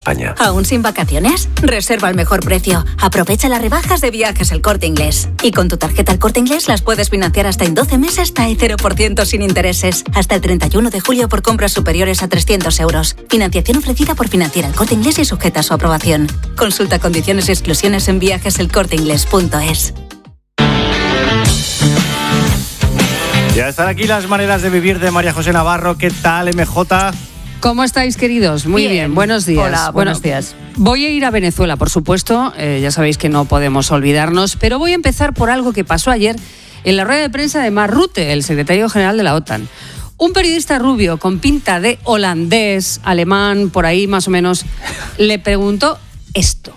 España. ¿Aún sin vacaciones? Reserva al mejor precio. Aprovecha las rebajas de Viajes El Corte Inglés. Y con tu tarjeta El Corte Inglés las puedes financiar hasta en 12 meses hasta 0% sin intereses. Hasta el 31 de julio por compras superiores a 300 euros. Financiación ofrecida por Financiera El Corte Inglés y sujeta a su aprobación. Consulta condiciones y exclusiones en viajeselcorteingles.es. Ya están aquí las maneras de vivir de María José Navarro. ¿Qué tal, MJ? ¿Cómo estáis, queridos? Muy bien. Buenos días. Hola, buenos días. Voy a ir a Venezuela, por supuesto. Ya sabéis que no podemos olvidarnos, pero voy a empezar por algo que pasó ayer en la rueda de prensa de Mark Rutte, el secretario general de la OTAN. Un periodista rubio con pinta de holandés, alemán, por ahí más o menos, le preguntó esto.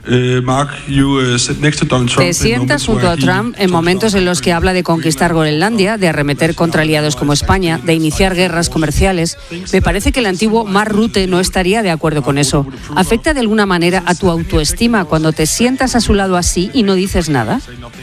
Te sientas junto a Trump en momentos en los que habla de conquistar Groenlandia, de arremeter contra aliados como España, de iniciar guerras comerciales. Me parece que el antiguo Mark Rutte no estaría de acuerdo con eso. ¿Afecta de alguna manera a tu autoestima cuando te sientas a su lado así y no dices nada?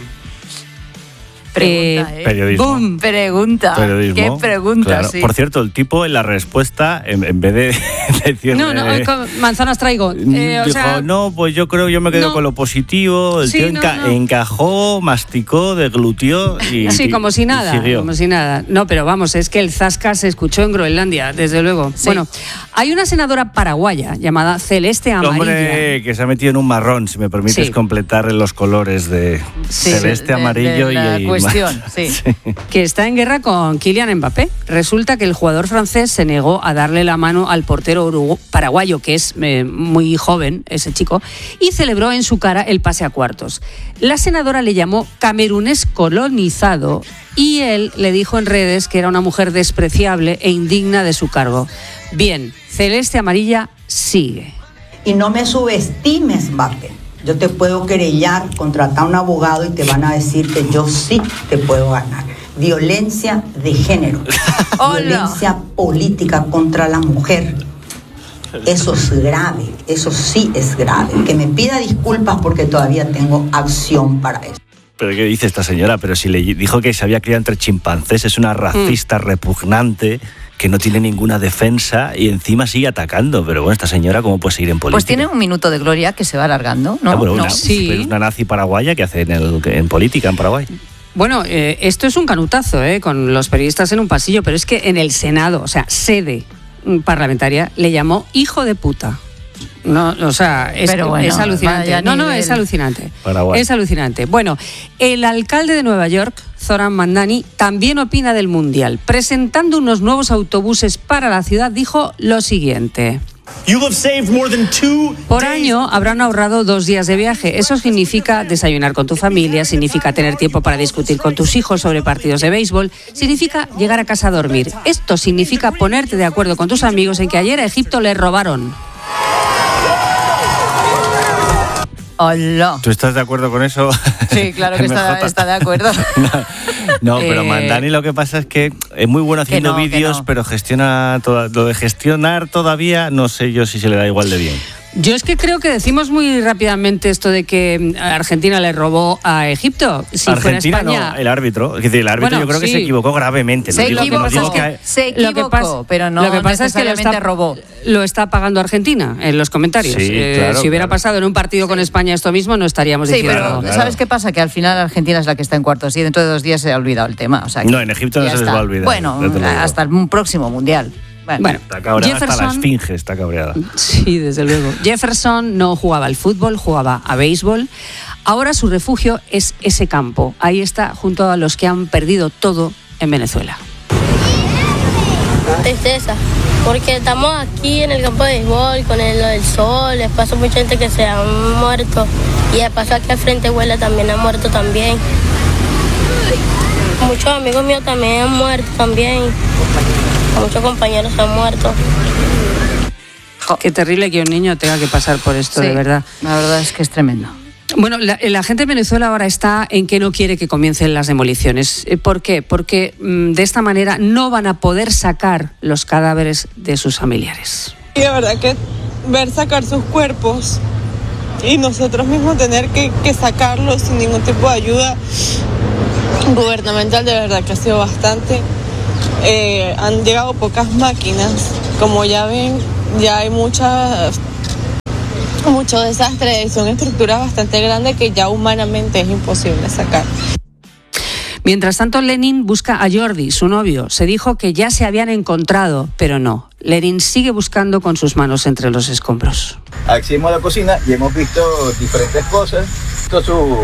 Periodismo. ¡Bum! Pregunta. Periodismo. ¿Qué pregunta? Claro. Sí. Por cierto, el tipo en la respuesta, en vez de decir... No, manzanas traigo. Dijo, no, pues yo me quedo con lo positivo. El tío encajó, masticó, deglutió y sí, como si nada, siguió. como si nada. No, pero vamos, es que el zasca se escuchó en Groenlandia, desde luego. Sí. Bueno, hay una senadora paraguaya llamada Celeste Amarilla. Hombre, que se ha metido en un marrón, si me permites completar los colores de celeste, amarillo y... Sí. Que está en guerra con Kylian Mbappé. Resulta que el jugador francés se negó a darle la mano al portero paraguayo, que es muy joven, ese chico, y celebró en su cara el pase a cuartos. La senadora le llamó camerunés colonizado y él le dijo en redes que era una mujer despreciable e indigna de su cargo. Bien, Celeste Amarilla sigue. Y no me subestimes, Mbappé. Yo te puedo querellar, contratar a un abogado y te van a decir que yo sí te puedo ganar. Violencia de género, violencia política contra la mujer. Eso es grave, eso sí es grave. Que me pida disculpas porque todavía tengo acción para eso. ¿Pero qué dice esta señora? Pero si le dijo que se había criado entre chimpancés, es una racista repugnante que no tiene ninguna defensa y encima sigue atacando. Pero bueno, esta señora, ¿cómo puede seguir en política? Pues tiene un minuto de gloria que se va alargando, ¿no? Bueno, una nazi paraguaya que hace en política en Paraguay. Bueno, esto es un canutazo, con los periodistas en un pasillo, pero es que en el Senado, o sea, sede parlamentaria, le llamó hijo de puta. No, o sea, es alucinante. Es alucinante. Paraguay. Es alucinante. Bueno, el alcalde de Nueva York, Zoran Mandani, también opina del Mundial. Presentando unos nuevos autobuses para la ciudad, dijo lo siguiente. Por año habrán ahorrado 2 días de viaje. Eso significa desayunar con tu familia, significa tener tiempo para discutir con tus hijos sobre partidos de béisbol, significa llegar a casa a dormir. Esto significa ponerte de acuerdo con tus amigos en que ayer a Egipto le robaron. Hola. ¿Tú estás de acuerdo con eso? Sí, claro que está de acuerdo. No, pero Mandani lo que pasa es que es muy bueno haciendo vídeos, pero gestiona lo de gestionar todavía no sé yo si se le da igual de bien. Yo es que creo que decimos muy rápidamente esto de que Argentina le robó a Egipto. Si Argentina fuera España, no, el árbitro. Es decir, el árbitro yo creo que se equivocó gravemente. Se equivocó, pero no necesariamente robó. Lo está pagando Argentina en los comentarios. Sí, claro, si hubiera pasado en un partido con España esto mismo, no estaríamos diciendo... Pero ¿sabes qué pasa? Que al final Argentina es la que está en cuartos y dentro de 2 días se ha olvidado el tema. O sea, no, en Egipto no se les va a olvidar. Bueno, hasta el próximo Mundial. Bueno, está cabreada, hasta la esfinge está cabreada. Sí, desde luego. Jefferson no jugaba al fútbol, jugaba a béisbol. Ahora su refugio es ese campo. Ahí está, junto a los que han perdido todo en Venezuela. Tristeza, porque estamos aquí en el campo de béisbol con el sol, les pasó mucha gente que se han muerto y de paso aquí al frente Huela también ha muerto también. Muchos amigos míos también han muerto también. Muchos compañeros han muerto. Qué terrible que un niño tenga que pasar por esto, de verdad. La verdad es que es tremendo. Bueno, la gente de Venezuela ahora está en que no quiere que comiencen las demoliciones. ¿Por qué? Porque de esta manera no van a poder sacar los cadáveres de sus familiares. Y de verdad que ver sacar sus cuerpos y nosotros mismos tener que sacarlos sin ningún tipo de ayuda gubernamental, de verdad que ha sido bastante. Han llegado pocas máquinas, como ya ven, ya hay muchas mucho desastre, son estructuras bastante grandes que ya humanamente es imposible sacar. Mientras tanto, Lenin busca a Jordi, su novio. Se dijo que ya se habían encontrado, pero no. Lenin sigue buscando con sus manos entre los escombros. Accedimos a la cocina y hemos visto diferentes cosas. Todas sus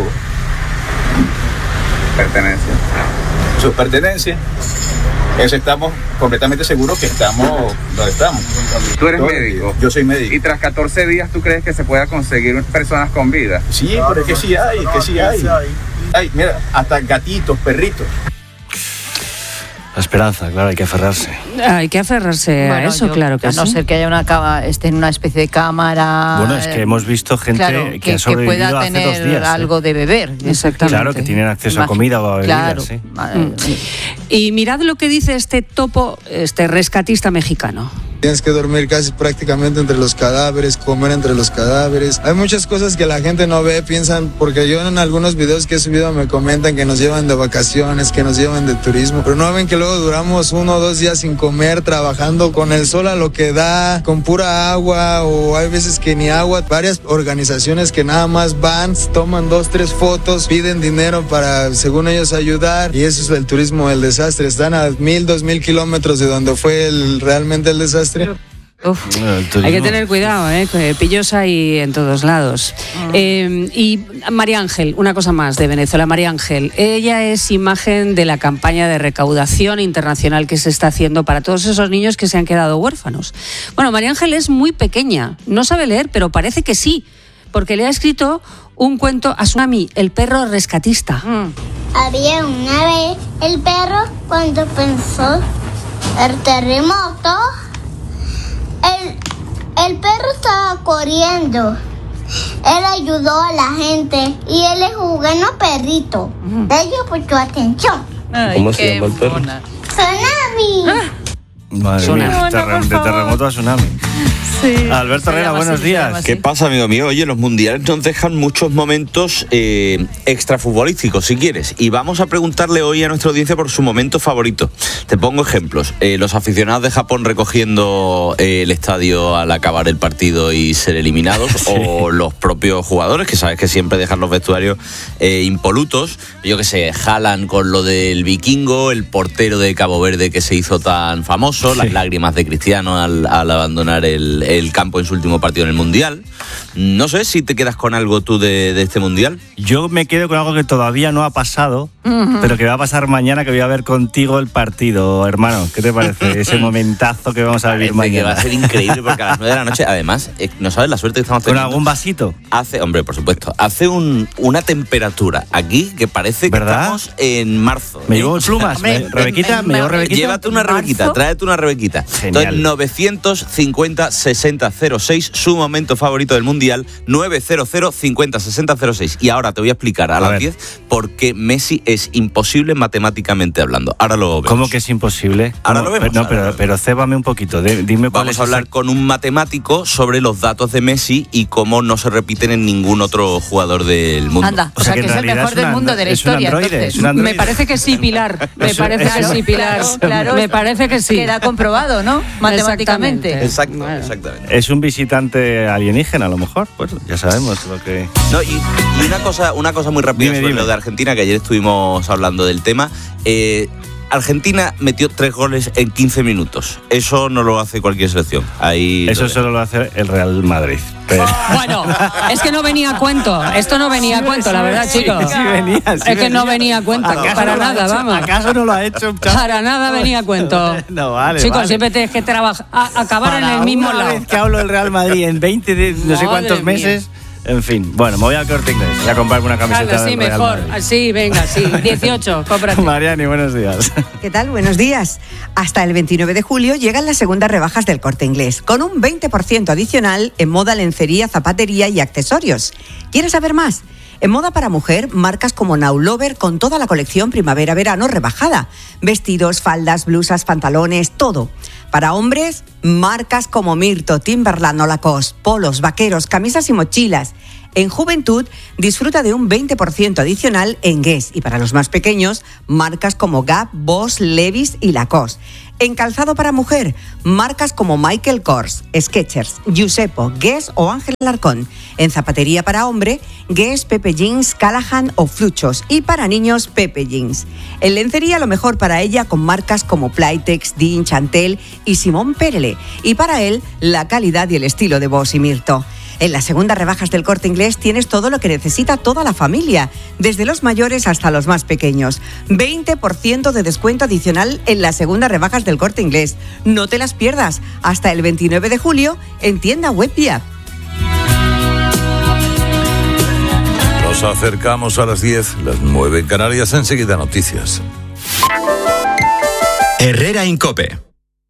pertenencias. Eso estamos completamente seguros que estamos donde estamos. ¿Tú eres médico? Yo soy médico. ¿Y tras 14 días tú crees que se pueda conseguir personas con vida? Sí, pero es que sí hay, Ay, mira, hasta gatitos, perritos. La esperanza, claro, hay que aferrarse. Hay que aferrarse a eso, claro que sí. A no ser que haya esté en una especie de cámara. Bueno, es que hemos visto gente que ha sobrevivido pueda hace 2 días. tener algo de beber. Exactamente. Claro, que tienen acceso a comida o a bebidas. Claro. Sí. Y mirad lo que dice este topo, este rescatista mexicano. Tienes que dormir casi prácticamente entre los cadáveres, comer entre los cadáveres. Hay muchas cosas que la gente no ve, piensan, porque yo en algunos videos que he subido me comentan que nos llevan de vacaciones, que nos llevan de turismo, pero no ven que luego duramos 1 o 2 días sin comer, trabajando con el sol a lo que da, con pura agua, o hay veces que ni agua. Varias organizaciones que nada más van, toman 2, 3 fotos, piden dinero para, según ellos, ayudar, y eso es el turismo del desastre. Están a 1,000, 2,000 kilómetros de donde fue realmente el desastre. Uf, hay que tener cuidado, que pillos hay en todos lados. Y María Ángel, una cosa más de Venezuela. María Ángel, ella es imagen de la campaña de recaudación internacional que se está haciendo para todos esos niños que se han quedado huérfanos. Bueno, María Ángel es muy pequeña, no sabe leer, pero parece que sí, porque le ha escrito un cuento a Tsunami, el perro rescatista. Había una vez el perro cuando pensó el terremoto. El perro estaba corriendo. Él ayudó a la gente y él es un bueno perrito. Ellos por tu atención. ¿Cómo se llama el perro? Tsunami. Madre mía, de terremoto a tsunami. Sí, Alberto Herrera, buenos días. ¿Qué pasa, amigo mío? Oye, los mundiales nos dejan muchos momentos extrafutbolísticos, si quieres. Y vamos a preguntarle hoy a nuestra audiencia por su momento favorito. Te pongo ejemplos. Los aficionados de Japón recogiendo el estadio al acabar el partido y ser eliminados. Sí. O los propios jugadores, que sabes que siempre dejan los vestuarios impolutos. Yo qué sé, Haaland con lo del vikingo, el portero de Cabo Verde que se hizo tan famoso, sí. Las lágrimas de Cristiano al abandonar el campo en su último partido en el Mundial. No sé si te quedas con algo tú de este Mundial. Yo me quedo con algo que todavía no ha pasado, pero que va a pasar mañana, que voy a ver contigo el partido, hermano. ¿Qué te parece? Ese momentazo que vamos a vivir mañana. Que va a ser increíble, porque a las 9 de la noche, además, no sabes la suerte que estamos teniendo. ¿Con algún vasito? Hombre, por supuesto. Hace una temperatura aquí que parece que estamos en marzo. ¿Me llevo plumas? ¿Rebequita? ¿Me llevo Rebequita? Llévate una Rebequita, tráete una Rebequita. Genial. Entonces, 950-60-06, su momento favorito del Mundial, 900-50-60-06. Y ahora te voy a explicar a las 10 por qué Messi es imposible matemáticamente hablando. Ahora lo vemos. ¿Cómo que es imposible? Ahora lo vemos. Pero cébame un poquito, dime cuál es. Vamos a hablar con un matemático sobre los datos de Messi y cómo no se repiten en ningún otro jugador del mundo. Anda, o sea que es el mejor del mundo de la historia. Es un androide. Me parece que sí, Pilar. Me parece que sí, Pilar. Claro, me parece que sí. Queda comprobado, ¿no? Matemáticamente. Exactamente. Es un visitante alienígena, a lo mejor. Pues ya sabemos lo que... No, y una cosa muy rápida sobre lo de Argentina, que ayer estuvimos hablando del tema. Argentina metió 3 goles en 15 minutos. Eso no lo hace cualquier selección. Eso solo lo hace el Real Madrid. Pero... Bueno, es que no venía a cuento. Esto no venía a cuento, la verdad, chicos. Sí venía. Es que no venía a cuento. Para nada, vamos. ¿Acaso no lo ha hecho? Para nada venía a cuento. No, vale. Chicos, siempre tienes que trabajar, acabar en el mismo lado. Una vez que hablo del Real Madrid en 20 de no sé cuántos meses... En fin, bueno, me voy al Corte Inglés y a comprarme una camiseta del Real Madrid. Sí, venga, sí, 18, cómprate. Mariani, buenos días. ¿Qué tal? Buenos días. Hasta el 29 de julio llegan las segundas rebajas del Corte Inglés, con un 20% adicional en moda, lencería, zapatería y accesorios. ¿Quieres saber más? En moda para mujer, marcas como Now Lover con toda la colección primavera-verano rebajada. Vestidos, faldas, blusas, pantalones, todo. Para hombres, marcas como Mirto, Timberland o Lacoste, polos, vaqueros, camisas y mochilas. En juventud, disfruta de un 20% adicional en Guess. Y para los más pequeños, marcas como Gap, Boss, Levi's y Lacoste. En calzado para mujer, marcas como Michael Kors, Skechers, Giuseppe, Guess o Ángel Alarcón. En zapatería para hombre, Guess, Pepe Jeans, Callahan o Fluchos. Y para niños, Pepe Jeans. En lencería, lo mejor para ella con marcas como Playtex, Dean, Chantel y Simón Perele. Y para él, la calidad y el estilo de Boss y Mirto. En las segundas rebajas del Corte Inglés tienes todo lo que necesita toda la familia, desde los mayores hasta los más pequeños. 20% de descuento adicional en las segundas rebajas del Corte Inglés. No te las pierdas, hasta el 29 de julio en tienda web y app. Nos acercamos a las 10, las 9 en Canarias, enseguida noticias. Herrera Incope.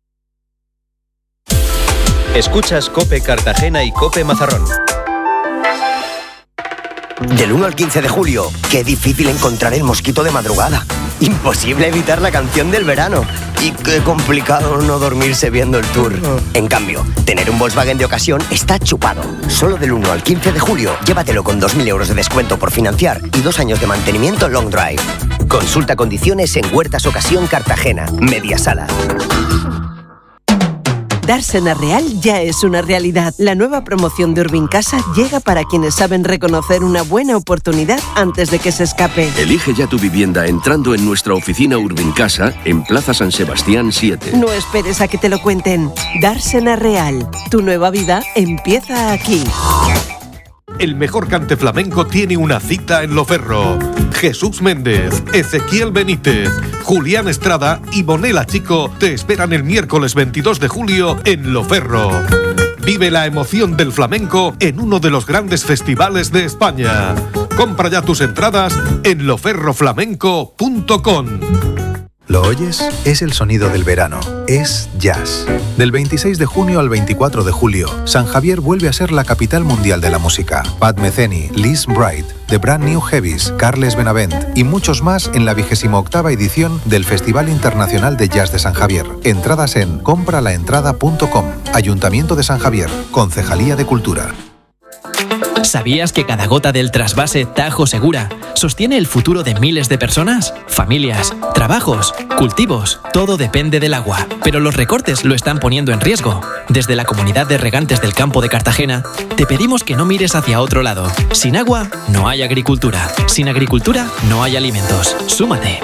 Escuchas COPE Cartagena y COPE Mazarrón. Del 1 al 15 de julio, qué difícil encontrar el mosquito de madrugada. Imposible evitar la canción del verano. Y qué complicado no dormirse viendo el tour. En cambio, tener un Volkswagen de ocasión está chupado. Solo del 1 al 15 de julio, llévatelo con 2.000 euros de descuento por financiar y 2 años de mantenimiento long drive. Consulta condiciones en Huertas Ocasión Cartagena, Media Sala. Dársena Real ya es una realidad. La nueva promoción de Urbincasa llega para quienes saben reconocer una buena oportunidad antes de que se escape. Elige ya tu vivienda entrando en nuestra oficina Urbincasa en Plaza San Sebastián 7. No esperes a que te lo cuenten. Dársena Real. Tu nueva vida empieza aquí. El mejor cante flamenco tiene una cita en Loferro. Jesús Méndez, Ezequiel Benítez, Julián Estrada y Bonela Chico te esperan el miércoles 22 de julio en Loferro. Vive la emoción del flamenco en uno de los grandes festivales de España. Compra ya tus entradas en loferroflamenco.com. ¿Lo oyes? Es el sonido del verano. Es jazz. Del 26 de junio al 24 de julio, San Javier vuelve a ser la capital mundial de la música. Pat Metheny, Liz Bright, The Brand New Heavies, Carles Benavent y muchos más en la 28ª edición del Festival Internacional de Jazz de San Javier. Entradas en compralaentrada.com. Ayuntamiento de San Javier. Concejalía de Cultura. ¿Sabías que cada gota del trasvase Tajo Segura sostiene el futuro de miles de personas, familias, trabajos, cultivos? Todo depende del agua, pero los recortes lo están poniendo en riesgo. Desde la Comunidad de Regantes del Campo de Cartagena, te pedimos que no mires hacia otro lado. Sin agua, no hay agricultura. Sin agricultura, no hay alimentos. ¡Súmate!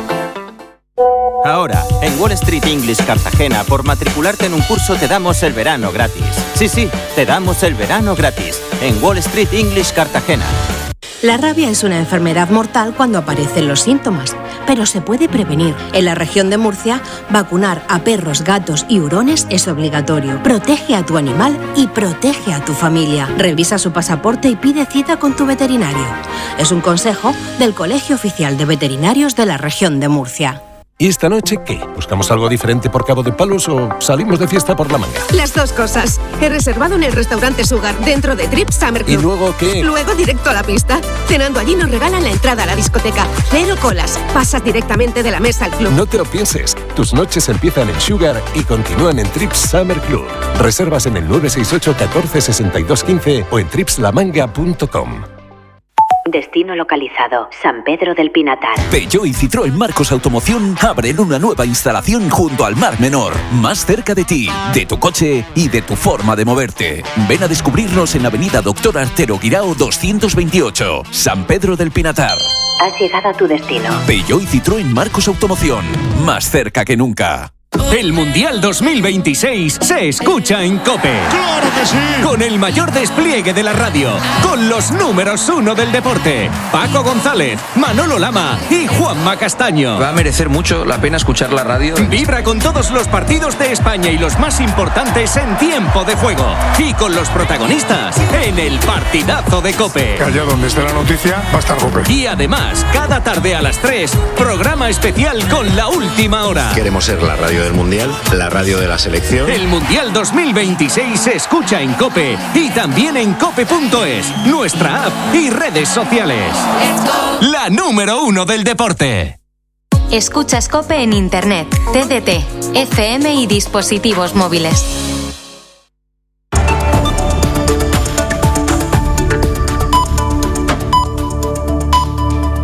Ahora, en Wall Street English Cartagena, por matricularte en un curso te damos el verano gratis. Sí, te damos el verano gratis. En Wall Street English Cartagena. La rabia es una enfermedad mortal cuando aparecen los síntomas, pero se puede prevenir. En la región de Murcia, vacunar a perros, gatos y hurones es obligatorio. Protege a tu animal y protege a tu familia. Revisa su pasaporte y pide cita con tu veterinario. Es un consejo del Colegio Oficial de Veterinarios de la región de Murcia. ¿Y esta noche qué? ¿Buscamos algo diferente por Cabo de Palos o salimos de fiesta por la manga? Las dos cosas. He reservado en el restaurante Sugar, dentro de Trip Summer Club. ¿Y luego qué? Luego directo a la pista. Cenando allí nos regalan la entrada a la discoteca. 0 colas. Pasas directamente de la mesa al club. No te lo pienses. Tus noches empiezan en Sugar y continúan en Trip Summer Club. Reservas en el 968 14 62 15 o en tripslamanga.com. Destino localizado, San Pedro del Pinatar. Peugeot y Citroën Marcos Automoción abren una nueva instalación junto al Mar Menor, más cerca de ti, de tu coche y de tu forma de moverte. Ven a descubrirnos en Avenida Doctor Artero Guirao 228, San Pedro del Pinatar. Has llegado a tu destino. Peugeot y Citroën Marcos Automoción, más cerca que nunca. El Mundial 2026 se escucha en COPE. ¡Claro que sí! Con el mayor despliegue de la radio, con los números 1 del deporte, Paco González, Manolo Lama y Juanma Castaño. Va a merecer mucho la pena escuchar la radio. Vibra con todos los partidos de España y los más importantes en tiempo de juego. Y con los protagonistas en el partidazo de COPE. Que allá donde esté la noticia va a estar COPE. Y además, cada tarde a las 3, programa especial con La Última Hora. Queremos ser la radio del Mundial, la radio de la selección. El Mundial 2026 se escucha en COPE y también en cope.es, nuestra app y redes sociales. La número 1 del deporte. Escuchas COPE en Internet, TDT, FM y dispositivos móviles.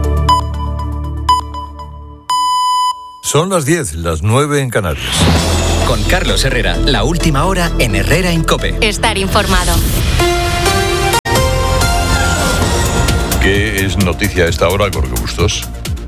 Son las 10, las 9 en Canarias. Con Carlos Herrera, la última hora en Herrera en COPE. Estar informado. ¿Qué es noticia a esta hora, Jorge Bustos?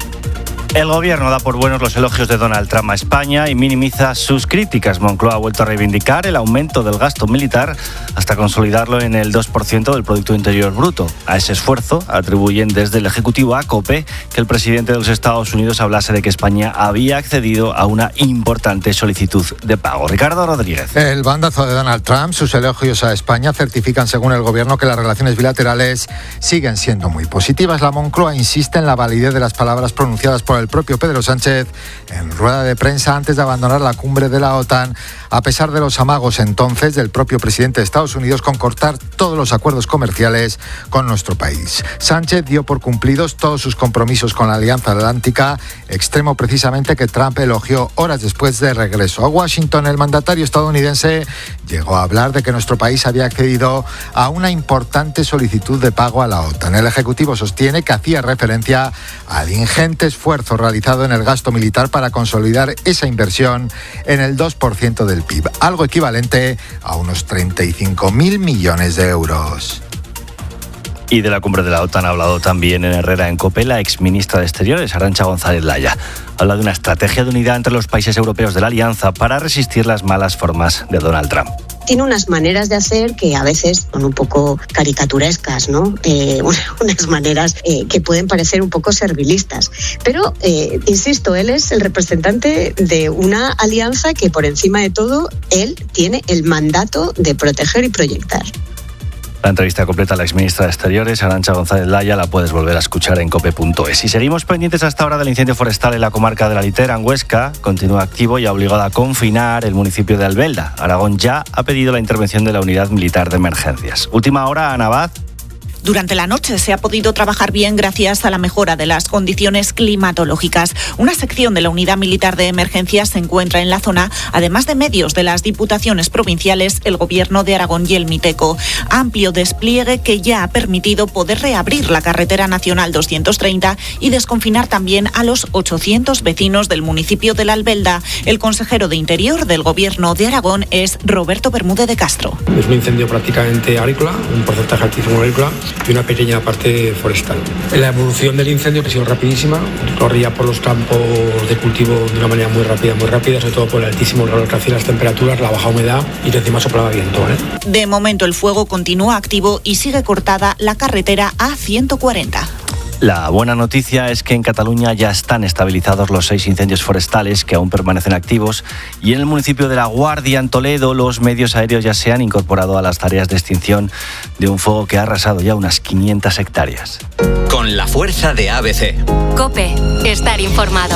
El gobierno da por buenos los elogios de Donald Trump a España y minimiza sus críticas. Moncloa ha vuelto a reivindicar el aumento del gasto militar hasta consolidarlo en el 2% del Producto Interior Bruto. A ese esfuerzo atribuyen desde el Ejecutivo a COPE que el presidente de los Estados Unidos hablase de que España había accedido a una importante solicitud de pago. Ricardo Rodríguez. El bandazo de Donald Trump, sus elogios a España certifican según el gobierno que las relaciones bilaterales siguen siendo muy positivas. La Moncloa insiste en la validez de las palabras pronunciadas por el propio Pedro Sánchez en rueda de prensa antes de abandonar la cumbre de la OTAN, a pesar de los amagos entonces del propio presidente de Estados Unidos con cortar todos los acuerdos comerciales con nuestro país. Sánchez dio por cumplidos todos sus compromisos con la Alianza Atlántica, extremo precisamente que Trump elogió horas después de regreso a Washington. El mandatario estadounidense llegó a hablar de que nuestro país había accedido a una importante solicitud de pago a la OTAN. El Ejecutivo sostiene que hacía referencia al ingente esfuerzo realizado en el gasto militar para consolidar esa inversión en el 2% del PIB, algo equivalente a unos 35.000 millones de euros. Y de la cumbre de la OTAN ha hablado también en Herrera en COPE la exministra de Exteriores, Arantxa González Laya. Habla de una estrategia de unidad entre los países europeos de la Alianza para resistir las malas formas de Donald Trump. Tiene unas maneras de hacer que a veces son un poco caricaturescas, ¿no? Unas maneras que pueden parecer un poco servilistas. Pero, insisto, él es el representante de una alianza que por encima de todo, él tiene el mandato de proteger y proyectar. La entrevista completa a la exministra de Exteriores, Arantxa González Laya, la puedes volver a escuchar en cope.es. Y seguimos pendientes hasta ahora del incendio forestal en la comarca de la Litera, en Huesca. Continúa activo y ha obligado a confinar el municipio de Albelda. Aragón ya ha pedido la intervención de la Unidad Militar de Emergencias. Última hora, Ana Abad. Durante la noche se ha podido trabajar bien gracias a la mejora de las condiciones climatológicas. Una sección de la Unidad Militar de Emergencias se encuentra en la zona, además de medios de las diputaciones provinciales, el Gobierno de Aragón y el Miteco. Amplio despliegue que ya ha permitido poder reabrir la carretera nacional 230 y desconfinar también a los 800 vecinos del municipio de La Albelda. El consejero de Interior del Gobierno de Aragón es Roberto Bermúdez de Castro. Es un incendio prácticamente agrícola, un porcentaje altísimo agrícola y una pequeña parte forestal. La evolución del incendio que ha sido rapidísima, corría por los campos de cultivo de una manera muy rápida, sobre todo por el altísimo calor que hacía, las temperaturas, la baja humedad y que encima soplaba viento. De momento el fuego continúa activo y sigue cortada la carretera A140. La buena noticia es que en Cataluña ya están estabilizados los 6 incendios forestales que aún permanecen activos y en el municipio de La Guardia, en Toledo, los medios aéreos ya se han incorporado a las tareas de extinción de un fuego que ha arrasado ya unas 500 hectáreas. Con la fuerza de ABC. COPE. Estar informado.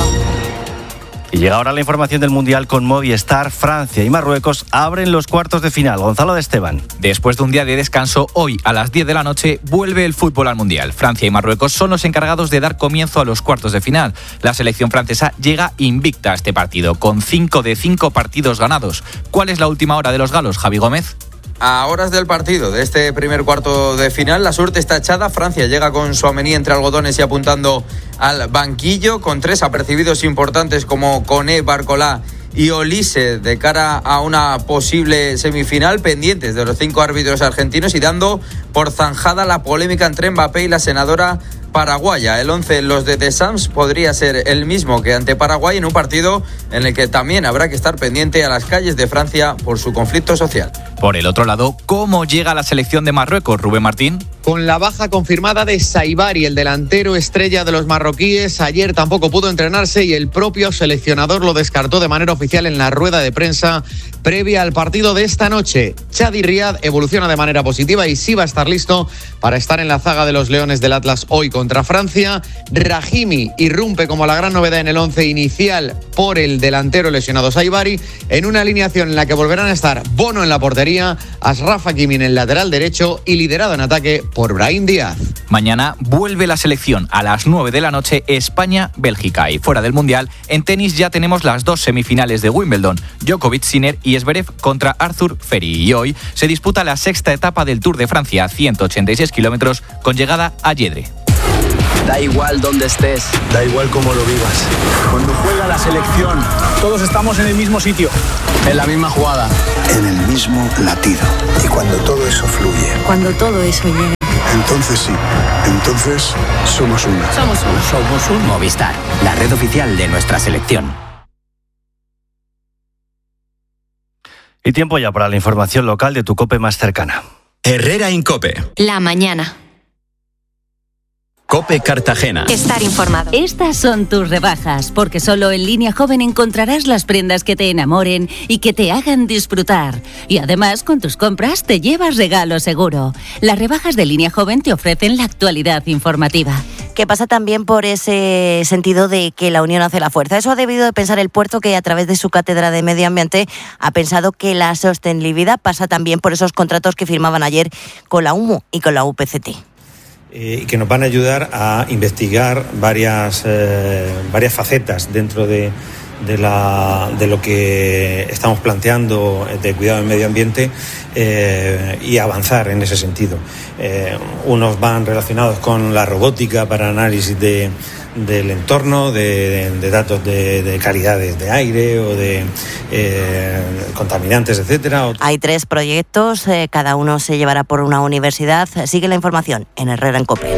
Y llega ahora la información del Mundial con Movistar. Francia y Marruecos abren los cuartos de final. Gonzalo de Esteban. Después de un día de descanso, hoy a las 10 de la noche vuelve el fútbol al Mundial. Francia y Marruecos son los encargados de dar comienzo a los cuartos de final. La selección francesa llega invicta a este partido, con 5 de 5 partidos ganados. ¿Cuál es la última hora de los galos, Javi Gómez? A horas del partido de este primer cuarto de final, la suerte está echada. Francia llega con Tchouaméni entre algodones y apuntando al banquillo, con 3 apercibidos importantes como Koné, Barcola y Olise de cara a una posible semifinal, pendientes de los 5 árbitros argentinos y dando por zanjada la polémica entre Mbappé y la senadora paraguaya. El 11 los de Deschamps podría ser el mismo que ante Paraguay en un partido en el que también habrá que estar pendiente a las calles de Francia por su conflicto social. Por el otro lado, ¿cómo llega la selección de Marruecos, Rubén Martín? Con la baja confirmada de Saibari, el delantero estrella de los marroquíes, ayer tampoco pudo entrenarse y el propio seleccionador lo descartó de manera oficial en la rueda de prensa previa al partido de esta noche. Chadi Riad evoluciona de manera positiva y sí va a estar listo para estar en la zaga de los Leones del Atlas hoy contra Francia. Rahimi irrumpe como la gran novedad en el 11 inicial por el delantero lesionado Saibari, en una alineación en la que volverán a estar Bono en la portería, Achraf Hakimi en el lateral derecho y liderado en ataque por Brahim Díaz. Mañana vuelve la selección a las 9 de la noche, España-Bélgica. Y fuera del Mundial, en tenis ya tenemos las 2 semifinales de Wimbledon, Djokovic-Sinner y Zverev contra Arthur Ferry. Y hoy se disputa la 6ª etapa del Tour de Francia, 186 kilómetros, con llegada a Yedre. Da igual dónde estés, da igual cómo lo vivas. Cuando juega la selección, todos estamos en el mismo sitio, en la misma jugada, en el mismo latido. Y cuando todo eso fluye, cuando todo eso llega, entonces sí, entonces somos uno. Somos un Movistar, la red oficial de nuestra selección. Y tiempo ya para la información local de tu COPE más cercana. Herrera en COPE. la mañana. COPE Cartagena. Estar informado. Estas son tus rebajas, porque solo en Línea Joven encontrarás las prendas que te enamoren y que te hagan disfrutar. Y además, con tus compras te llevas regalo seguro. Las rebajas de Línea Joven te ofrecen la actualidad informativa. Que pasa también por ese sentido de que la unión hace la fuerza. Eso ha debido de pensar el puerto, que a través de su cátedra de medio ambiente ha pensado que la sostenibilidad pasa también por esos contratos que firmaban ayer con la UMU y con la UPCT. Y que nos van a ayudar a investigar varias facetas dentro de lo que estamos planteando de cuidado del medio ambiente y avanzar en ese sentido. Unos van relacionados con la robótica para análisis del entorno, de datos de calidades de aire o de contaminantes, etcétera. Hay 3 proyectos, cada uno se llevará por una universidad. Sigue la información en Herrera en COPE.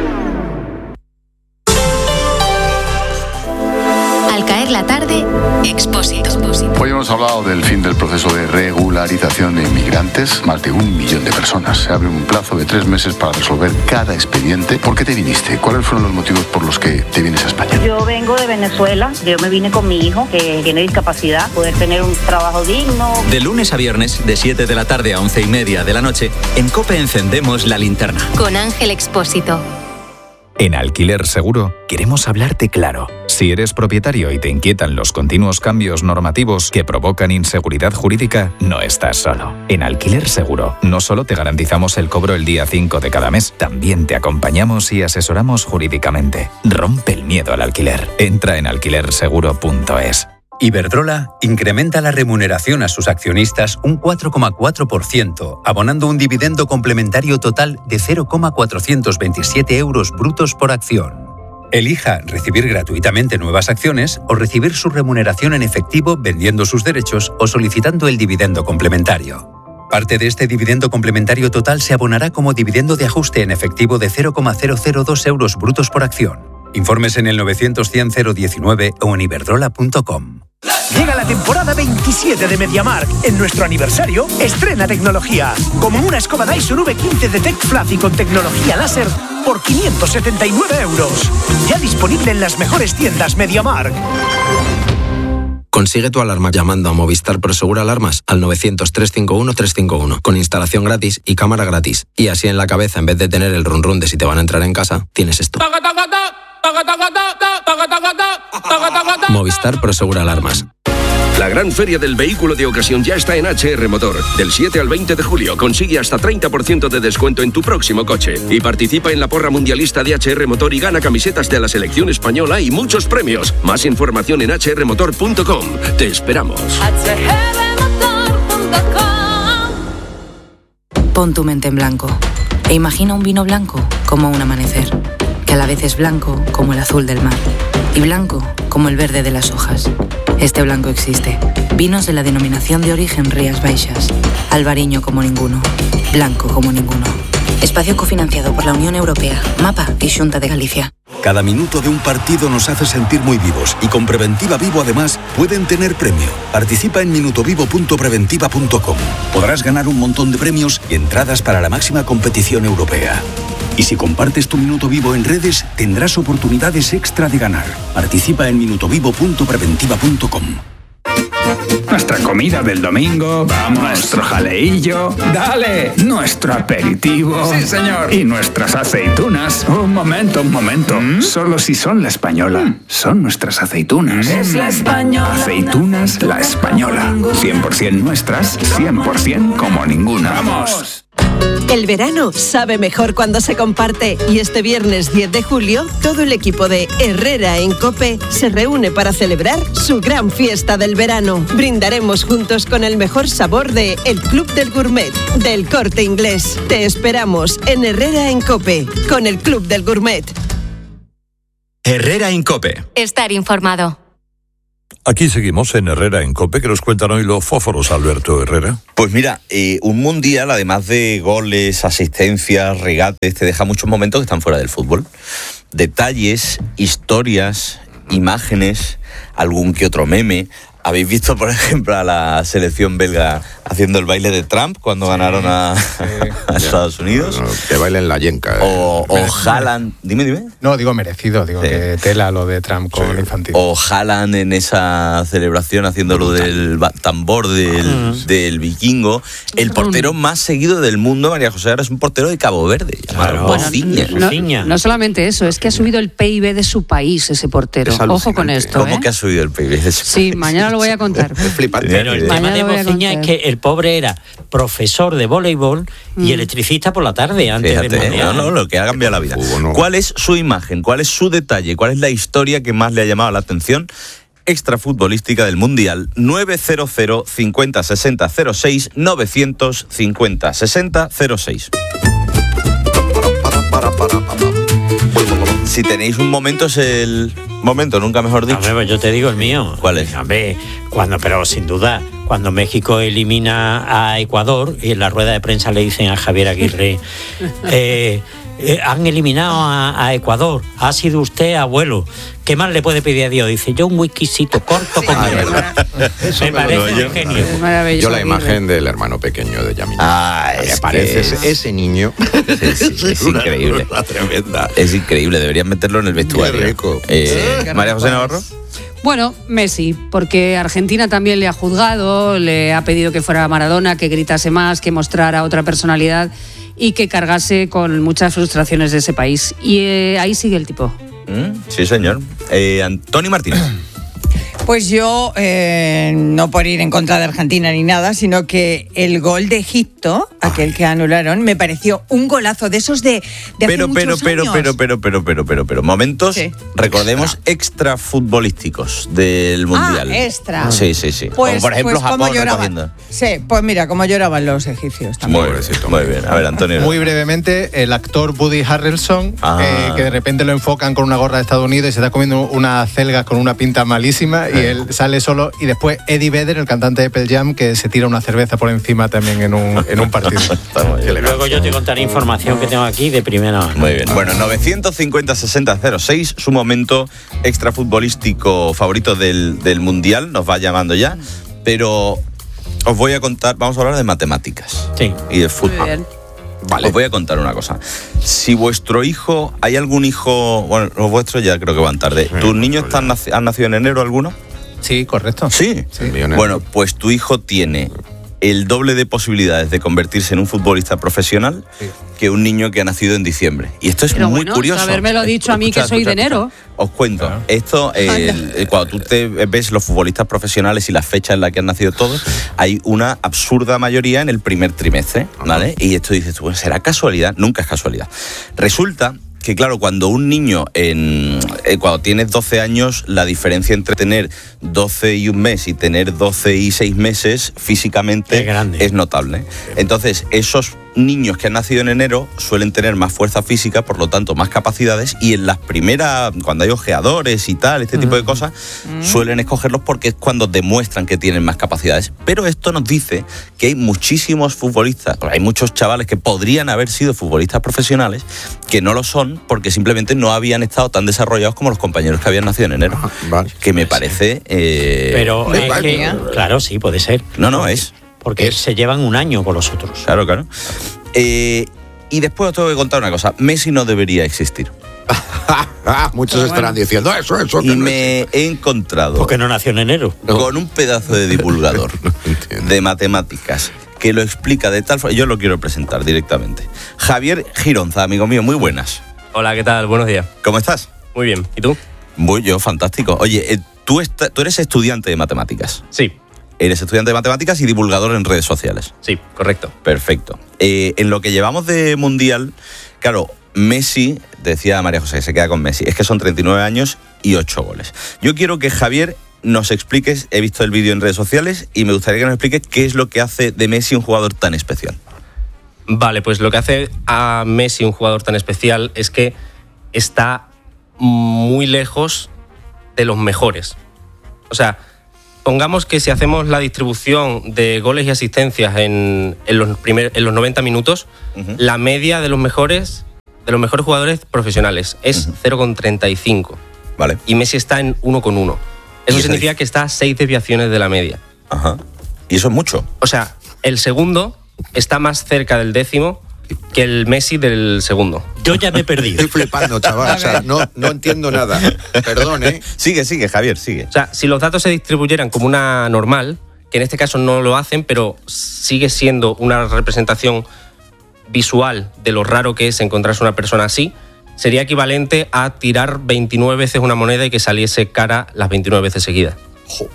Al caer la tarde, Expósito. Hoy hemos hablado del fin del proceso de regularización de inmigrantes. Más de 1 millón de personas. Se abre un plazo de 3 meses para resolver cada expediente. ¿Por qué te viniste? ¿Cuáles fueron los motivos por los que te vienes a España? Yo vengo de Venezuela. Yo me vine con mi hijo, que tiene discapacidad, poder tener un trabajo digno. De lunes a viernes, de 7 de la tarde a 11:30 de la noche, en COPE encendemos la linterna. Con Ángel Expósito. En Alquiler Seguro queremos hablarte claro. Si eres propietario y te inquietan los continuos cambios normativos que provocan inseguridad jurídica, no estás solo. En Alquiler Seguro no solo te garantizamos el cobro el día 5 de cada mes, también te acompañamos y asesoramos jurídicamente. Rompe el miedo al alquiler. Entra en alquilerseguro.es. Iberdrola incrementa la remuneración a sus accionistas un 4,4%, abonando un dividendo complementario total de 0,427 euros brutos por acción. Elija recibir gratuitamente nuevas acciones o recibir su remuneración en efectivo vendiendo sus derechos o solicitando el dividendo complementario. Parte de este dividendo complementario total se abonará como dividendo de ajuste en efectivo de 0,002 euros brutos por acción. Informes en el 900-100-019 o en iberdrola.com. Llega la temporada 27 de MediaMarkt. En nuestro aniversario, estrena tecnología. Como una escoba Dyson V15 de TechFluffy con tecnología láser por 579 euros. Ya disponible en las mejores tiendas MediaMarkt. Consigue tu alarma llamando a Movistar Prosegur Alarmas al 900-351-351 con instalación gratis y cámara gratis. Y así en la cabeza, en vez de tener el run run de si te van a entrar en casa, tienes esto. Movistar Prosegur Alarmas. La gran feria del vehículo de ocasión ya está en HR Motor. Del 7 al 20 de julio consigue hasta 30% de descuento en tu próximo coche. Y participa en la porra mundialista de HR Motor y gana camisetas de la selección española y muchos premios. Más información en hrmotor.com. Te esperamos. Pon tu mente en blanco e imagina un vino blanco como un amanecer, que a la vez es blanco como el azul del mar y blanco como el verde de las hojas. Este blanco existe. Vinos de la denominación de origen Rías Baixas. Albariño como ninguno. Blanco como ninguno. Espacio cofinanciado por la Unión Europea, MAPA y Xunta de Galicia. Cada minuto de un partido nos hace sentir muy vivos y con Preventiva Vivo además pueden tener premio. Participa en minutovivo.preventiva.com. Podrás ganar un montón de premios y entradas para la máxima competición europea. Y si compartes tu Minuto Vivo en redes, tendrás oportunidades extra de ganar. Participa en minutovivo.preventiva.com. Nuestra comida del domingo, vamos, nuestro jaleillo, dale, nuestro aperitivo. Sí, señor. Y nuestras aceitunas. Un momento. Solo si son la española. Son nuestras aceitunas. Es la española. Aceitunas La Española. 100% nuestras, 100% como ninguna. ¡Vamos! El verano sabe mejor cuando se comparte y este viernes 10 de julio todo el equipo de Herrera en COPE se reúne para celebrar su gran fiesta del verano. Brindaremos juntos con el mejor sabor de El Club del Gourmet, del Corte Inglés. Te esperamos en Herrera en COPE con el Club del Gourmet. Herrera en COPE. Estar informado. Aquí seguimos en Herrera en COPE, que nos cuentan hoy los fósforos, Alberto Herrera. Pues mira, un mundial, además de goles, asistencias, regates, te deja muchos momentos que están fuera del fútbol. Detalles, historias, imágenes, algún que otro meme. ¿Habéis visto, por ejemplo, a la selección belga haciendo el baile de Trump cuando ganaron a Estados Unidos? No, que bailen la yenca. O Haaland... Dime. No, digo merecido, que tela lo de Trump con infantil. O Haaland en esa celebración haciendo lo del tambor del vikingo. El portero más seguido del mundo, María José, ahora es un portero de Cabo Verde, llamado Bofiña. No solamente eso, es que ha subido el PIB de su país ese portero. Ojo con esto. ¿Cómo que ha subido el PIB de su país? Sí, mañana lo voy a contar. Es flipante. Pero el tema de Bofiña es que el pobre era profesor de voleibol y electricista por la tarde antes del mundial. No, lo que ha cambiado la vida. ¿Cuál es su imagen? ¿Cuál es su detalle? ¿Cuál es la historia que más le ha llamado la atención extrafutbolística del mundial? 900 50 60 06 950 60 06. Si tenéis un momento, es el momento, nunca mejor dicho. Pues yo te digo el mío. ¿Cuál es? Pero sin duda, cuando México elimina a Ecuador, y en la rueda de prensa le dicen a Javier Aguirre, han eliminado a Ecuador, ha sido usted abuelo. ¿Qué más le puede pedir a Dios? Dice, yo un whiskycito corto con hielo. Me parece un genio. Yo la imagen del hermano pequeño de Yamil. Me parece ese niño. Es increíble. Tremenda. Es increíble, deberían meterlo en el vestuario. María José Navarro. Bueno, Messi, porque Argentina también le ha juzgado, le ha pedido que fuera Maradona, que gritase más, que mostrara otra personalidad y que cargase con muchas frustraciones de ese país. Y ahí sigue el tipo. Sí, señor. Antonio Martínez. Pues yo, no por ir en contra de Argentina ni nada, sino que el gol de Egipto, aquel que anularon, me pareció un golazo de esos de hace muchos años. Pero, momentos, recordemos, extrafutbolísticos del Mundial. Extra. Sí. Pues, como por ejemplo Japón recogiendo. Sí, pues mira, como lloraban los egipcios también. Muy bien. A ver, Antonio. Muy brevemente, el actor Woody Harrelson, que de repente lo enfocan con una gorra de Estados Unidos y se está comiendo unas celgas con una pinta malísima y él sale solo. Y después Eddie Vedder, el cantante de Pearl Jam, que se tira una cerveza por encima también en un partido. Luego yo te contaré información que tengo aquí de primera mano. Muy bien. Bueno, 950 60 06, su momento extrafutbolístico favorito del Mundial. Nos va llamando ya. Pero os voy a contar, vamos a hablar de matemáticas. Sí. Y de fútbol. Vale. Os voy a contar una cosa. Si vuestro hijo, hay algún hijo, bueno, los vuestros ya creo que van tarde. ¿Tus niños han nacido en enero alguno? Sí, correcto. Sí. Bueno, pues tu hijo tiene el doble de posibilidades de convertirse en un futbolista profesional que un niño que ha nacido en diciembre. Y esto es muy curioso. Habérmelo dicho a mí que soy de enero. Os cuento. Claro. Esto, cuando tú te ves los futbolistas profesionales y las fechas en las que han nacido todos, hay una absurda mayoría en el primer trimestre, ¿vale? Y esto dices tú, ¿será casualidad? Nunca es casualidad. Resulta que claro, cuando un niño, cuando tienes 12 años, la diferencia entre tener 12 y un mes y tener 12 y 6 meses físicamente es notable. Entonces, esos niños que han nacido en enero suelen tener más fuerza física, por lo tanto más capacidades, y en las primeras, cuando hay ojeadores y tal, este tipo de cosas, suelen escogerlos porque es cuando demuestran que tienen más capacidades. Pero esto nos dice que hay muchísimos futbolistas, hay muchos chavales que podrían haber sido futbolistas profesionales que no lo son porque simplemente no habían estado tan desarrollados como los compañeros que habían nacido en enero. Que me parece... Pero es que, claro, sí, puede ser. No, es... Porque se llevan un año con los otros. Claro. Y después os tengo que contar una cosa. Messi no debería existir. Muchos estarán diciendo eso. Y me he encontrado... Porque no nació en enero. Con un pedazo de divulgador de matemáticas que lo explica de tal forma... Yo lo quiero presentar directamente. Javier Gironza, amigo mío, muy buenas. Hola, ¿qué tal? Buenos días. ¿Cómo estás? Muy bien. ¿Y tú? Yo, fantástico. Oye, tú eres estudiante de matemáticas. Sí. Eres estudiante de matemáticas y divulgador en redes sociales. Sí, correcto. Perfecto. En lo que llevamos de Mundial, claro, Messi, decía María José, que se queda con Messi, es que son 39 años y 8 goles. Yo quiero que Javier nos expliques, he visto el vídeo en redes sociales y me gustaría que nos expliques qué es lo que hace de Messi un jugador tan especial. Vale, pues lo que hace a Messi un jugador tan especial es que está muy lejos de los mejores. O sea, pongamos que si hacemos la distribución de goles y asistencias en los 90 minutos, la media de los mejores jugadores profesionales es 0,35. Vale. Y Messi está en 1,1. Eso significa que está a 6 desviaciones de la media. Ajá. ¿Y eso es mucho? O sea, el segundo está más cerca del décimo que el Messi del segundo. Yo ya me perdí. Estoy flipando, chaval. O sea, no entiendo nada. Perdón, ¿eh? Sigue, Javier, sigue. O sea, si los datos se distribuyeran como una normal, que en este caso no lo hacen, pero sigue siendo una representación visual de lo raro que es encontrarse una persona así, sería equivalente a tirar 29 veces una moneda y que saliese cara las 29 veces seguidas. Joder.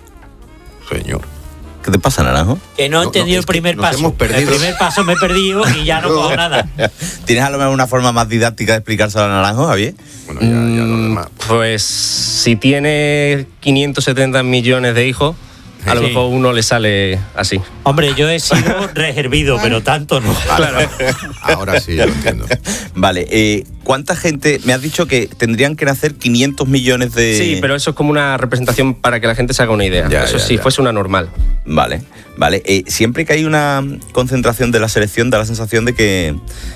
Señor. ¿Qué te pasa, Naranjo? Que no he entendido el primer paso. El primer paso me he perdido y ya no puedo nada. ¿Tienes a lo mejor una forma más didáctica de explicárselo a Naranjo, Javier? Bueno, ya lo demás. Pues si tiene 570 millones de hijos, a lo mejor uno le sale así. Hombre, yo he sido reservido, pero tanto no. Claro. Ahora sí, lo entiendo. Vale, ¿cuánta gente? Me has dicho que tendrían que nacer 500 millones de... Sí, pero eso es como una representación para que la gente se haga una idea. Eso sí, fuese una normal. Vale. Siempre que hay una concentración de la selección da la sensación de que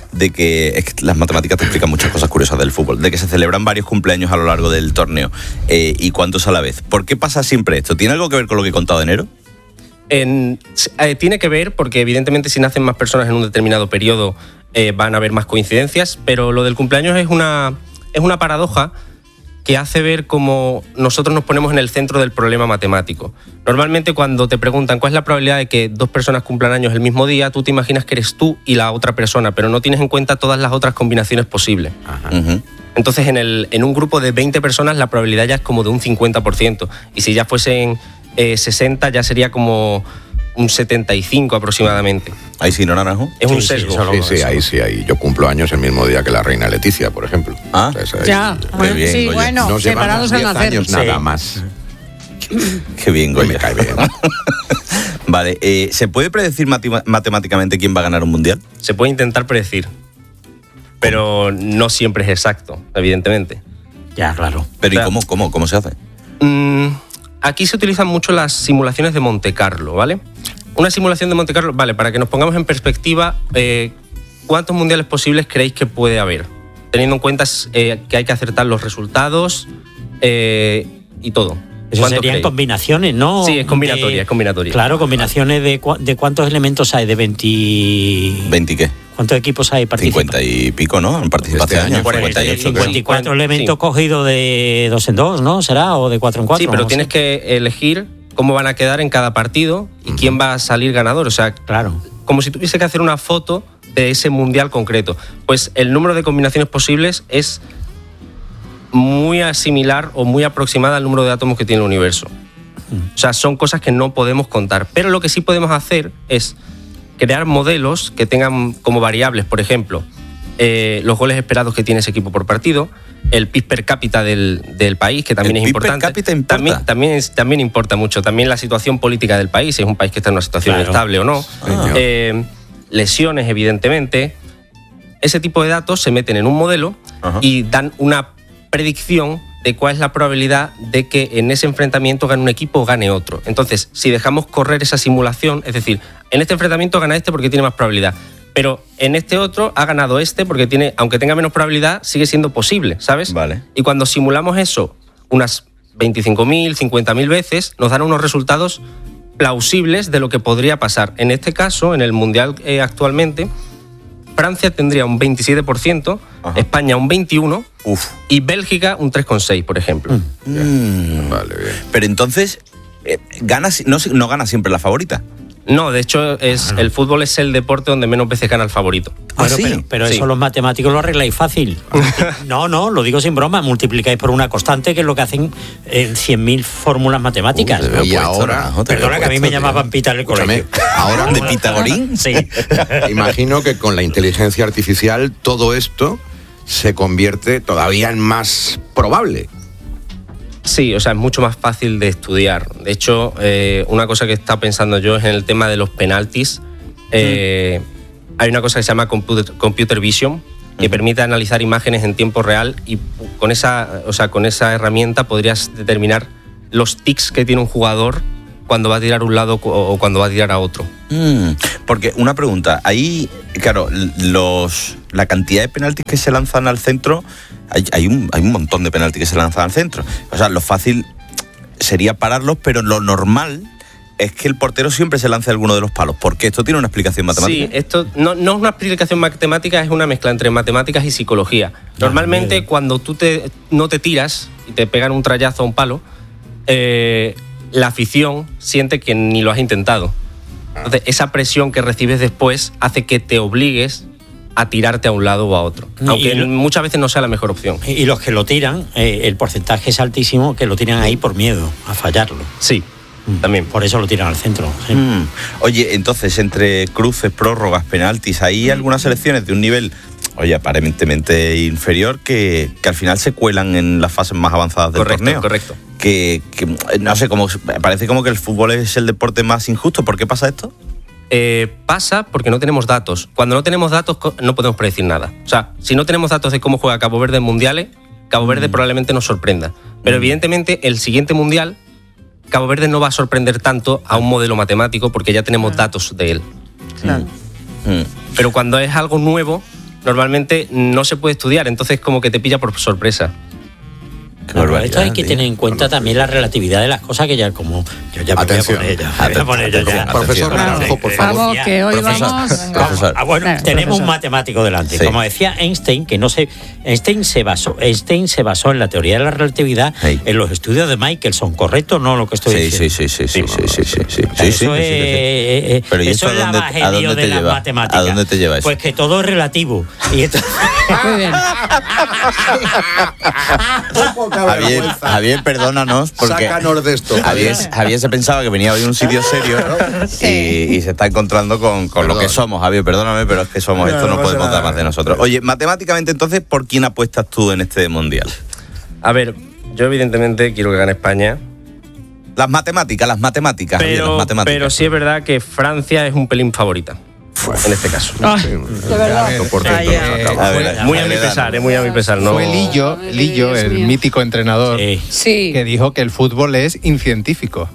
es que las matemáticas te explican muchas cosas curiosas del fútbol, de que se celebran varios cumpleaños a lo largo del torneo y cuántos a la vez. ¿Por qué pasa siempre esto? ¿Tiene algo que ver con lo que he contado de enero? Tiene que ver porque evidentemente si nacen más personas en un determinado periodo van a haber más coincidencias, pero lo del cumpleaños es una paradoja que hace ver cómo nosotros nos ponemos en el centro del problema matemático. Normalmente cuando te preguntan cuál es la probabilidad de que dos personas cumplan años el mismo día, tú te imaginas que eres tú y la otra persona, pero no tienes en cuenta todas las otras combinaciones posibles. Entonces en un grupo de 20 personas la probabilidad ya es como de un 50%, y si ya fuesen 60 ya sería como un 75 aproximadamente. Ahí sí, ¿no, Naranjo? Es un sesgo. Sí, ahí. Yo cumplo años el mismo día que la reina Leticia, por ejemplo. Ah, ya. Bueno, bien, sí, bueno, nos separados al nacer. Años nada más. Qué bien, Goya. Me cae bien. Vale, ¿se puede predecir matemáticamente quién va a ganar un mundial? Se puede intentar predecir, pero no siempre es exacto, evidentemente. Ya, claro. Pero ¿y cómo se hace? Aquí se utilizan mucho las simulaciones de Monte Carlo, ¿vale? Una simulación de Monte Carlo, vale, para que nos pongamos en perspectiva, ¿cuántos mundiales posibles creéis que puede haber? Teniendo en cuenta que hay que acertar los resultados y todo. Eso serían combinaciones, ¿no? Sí, es combinatoria. Claro, combinaciones de cuántos elementos hay, de 20... ¿20 qué? ¿Cuántos equipos hay participantes? 50 y pico, ¿no? En participación. Este año, 48. 54 elementos cogidos de 2 en 2, ¿no? ¿Será? ¿O de 4 en 4? Sí, pero tienes que elegir cómo van a quedar en cada partido y quién va a salir ganador. O sea, claro, como si tuviese que hacer una foto de ese mundial concreto. Pues el número de combinaciones posibles es muy similar o muy aproximada al número de átomos que tiene el universo. O sea, son cosas que no podemos contar. Pero lo que sí podemos hacer es crear modelos que tengan como variables, por ejemplo, los goles esperados que tiene ese equipo por partido, el PIB per cápita del país, que también es importante. ¿El PIB per cápita importa? También importa mucho. También la situación política del país, si es un país que está en una situación estable o no. Lesiones, evidentemente. Ese tipo de datos se meten en un modelo y dan una predicción de cuál es la probabilidad de que en ese enfrentamiento gane un equipo o gane otro. Entonces, si dejamos correr esa simulación, es decir, en este enfrentamiento gana este porque tiene más probabilidad, pero en este otro ha ganado este porque tiene, aunque tenga menos probabilidad, sigue siendo posible, ¿sabes? Vale. Y cuando simulamos eso unas 25.000, 50.000 veces, nos dan unos resultados plausibles de lo que podría pasar. En este caso, en el Mundial actualmente, Francia tendría un 27%, España un 21% y Bélgica un 3,6%, por ejemplo. Vale, bien. Pero entonces, no gana siempre la favorita. No, de hecho, el fútbol es el deporte donde menos veces gana el favorito. Bueno, pero eso los matemáticos lo arregláis fácil. No, lo digo sin broma. Multiplicáis por una constante, que es lo que hacen en 100.000 fórmulas matemáticas. Y ahora... Perdona, que a mí me llamaban Pita en el colegio. ¿Ahora de Pitagorín? Sí. Imagino que con la inteligencia artificial todo esto se convierte todavía en más probable. Sí, o sea, es mucho más fácil de estudiar. De hecho, una cosa que he estado pensando yo es en el tema de los penaltis. Hay una cosa que se llama Computer Vision, que permite analizar imágenes en tiempo real y con esa herramienta podrías determinar los tics que tiene un jugador cuando va a tirar a un lado o cuando va a tirar a otro. Porque una pregunta, ahí, claro, la cantidad de penaltis que se lanzan al centro, hay un montón de penaltis que se lanzan al centro. O sea, lo fácil sería pararlos, pero lo normal es que el portero siempre se lance alguno de los palos, porque esto tiene una explicación matemática. Sí, esto no es una explicación matemática, es una mezcla entre matemáticas y psicología. Normalmente cuando tú no te tiras y te pegan un trayazo a un palo, la afición siente que ni lo has intentado. Entonces, esa presión que recibes después hace que te obligues a tirarte a un lado o a otro, aunque muchas veces no sea la mejor opción. Y los que lo tiran, el porcentaje es altísimo, que lo tiran ahí por miedo a fallarlo. Sí, también. Por eso lo tiran al centro. Sí. Oye, entonces, entre cruces, prórrogas, penaltis, hay algunas selecciones de un nivel, aparentemente inferior, que al final se cuelan en las fases más avanzadas del torneo. Correcto. Que no sé, parece como que el fútbol es el deporte más injusto. ¿Por qué pasa esto? Pasa porque no tenemos datos. Cuando no tenemos datos no podemos predecir nada. O sea, si no tenemos datos de cómo juega Cabo Verde en mundiales, Cabo Verde probablemente nos sorprenda. Pero evidentemente el siguiente mundial, Cabo Verde no va a sorprender tanto a un modelo matemático porque ya tenemos datos de él. Claro. Pero cuando es algo nuevo, normalmente no se puede estudiar, entonces como que te pilla por sorpresa. Claro, esto hay que tener en cuenta también la relatividad de las cosas, que ya como yo ya me voy a poner ella. Profesor Naranjo, por favor. Vamos, que hoy vamos. Bueno, tenemos un matemático delante. Sí. Como decía Einstein, Einstein se basó en la teoría de la relatividad en los estudios de Michelson, ¿correcto o no lo que estoy diciendo? Sí. Pero ¿y eso es la evangelio de las matemáticas. ¿A dónde te lleva eso? Pues que todo es relativo. Y entonces... Muy bien. Javier, perdónanos, porque sácanos de esto. Javier se pensaba que venía hoy a un sitio serio, ¿no? y se está encontrando con lo que somos. Javier, perdóname, pero es que somos esto, no podemos dar más de nosotros. Oye, matemáticamente entonces, ¿por quién apuestas tú en este mundial? A ver, yo evidentemente quiero que gane España. Las matemáticas, pero sí es verdad que Francia es un pelín favorita. En este caso. De verdad. Muy a mi pesar. No. Fue Lillo, el mítico entrenador, que dijo que el fútbol es incientífico.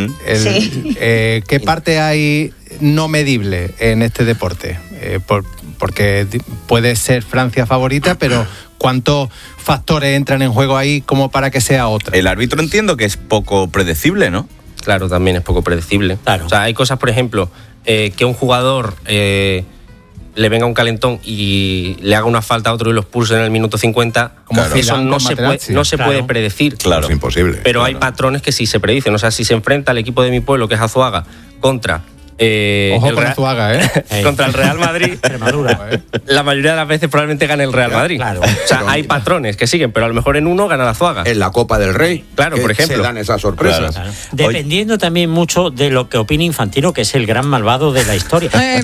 ¿Qué parte hay no medible en este deporte? Porque puede ser Francia favorita, pero ¿cuántos factores entran en juego ahí como para que sea otra? El árbitro entiendo que es poco predecible, ¿no? Claro, también es poco predecible. Claro. O sea, hay cosas, por ejemplo, que un jugador le venga un calentón y le haga una falta a otro y los pulse en el minuto 50, eso no se puede predecir. Claro, es imposible. Pero hay patrones que sí se predicen. O sea, si se enfrenta al equipo de mi pueblo, que es Azuaga, contra... Ojo con Azuaga, contra el Real Madrid, la mayoría de las veces probablemente gane el Real Madrid. Claro. O sea, hay patrones que siguen, pero a lo mejor en uno gana la Azuaga. En la Copa del Rey, claro, por ejemplo, se dan esas sorpresas. Claro. Dependiendo también mucho de lo que opine Infantino, que es el gran malvado de la historia. Es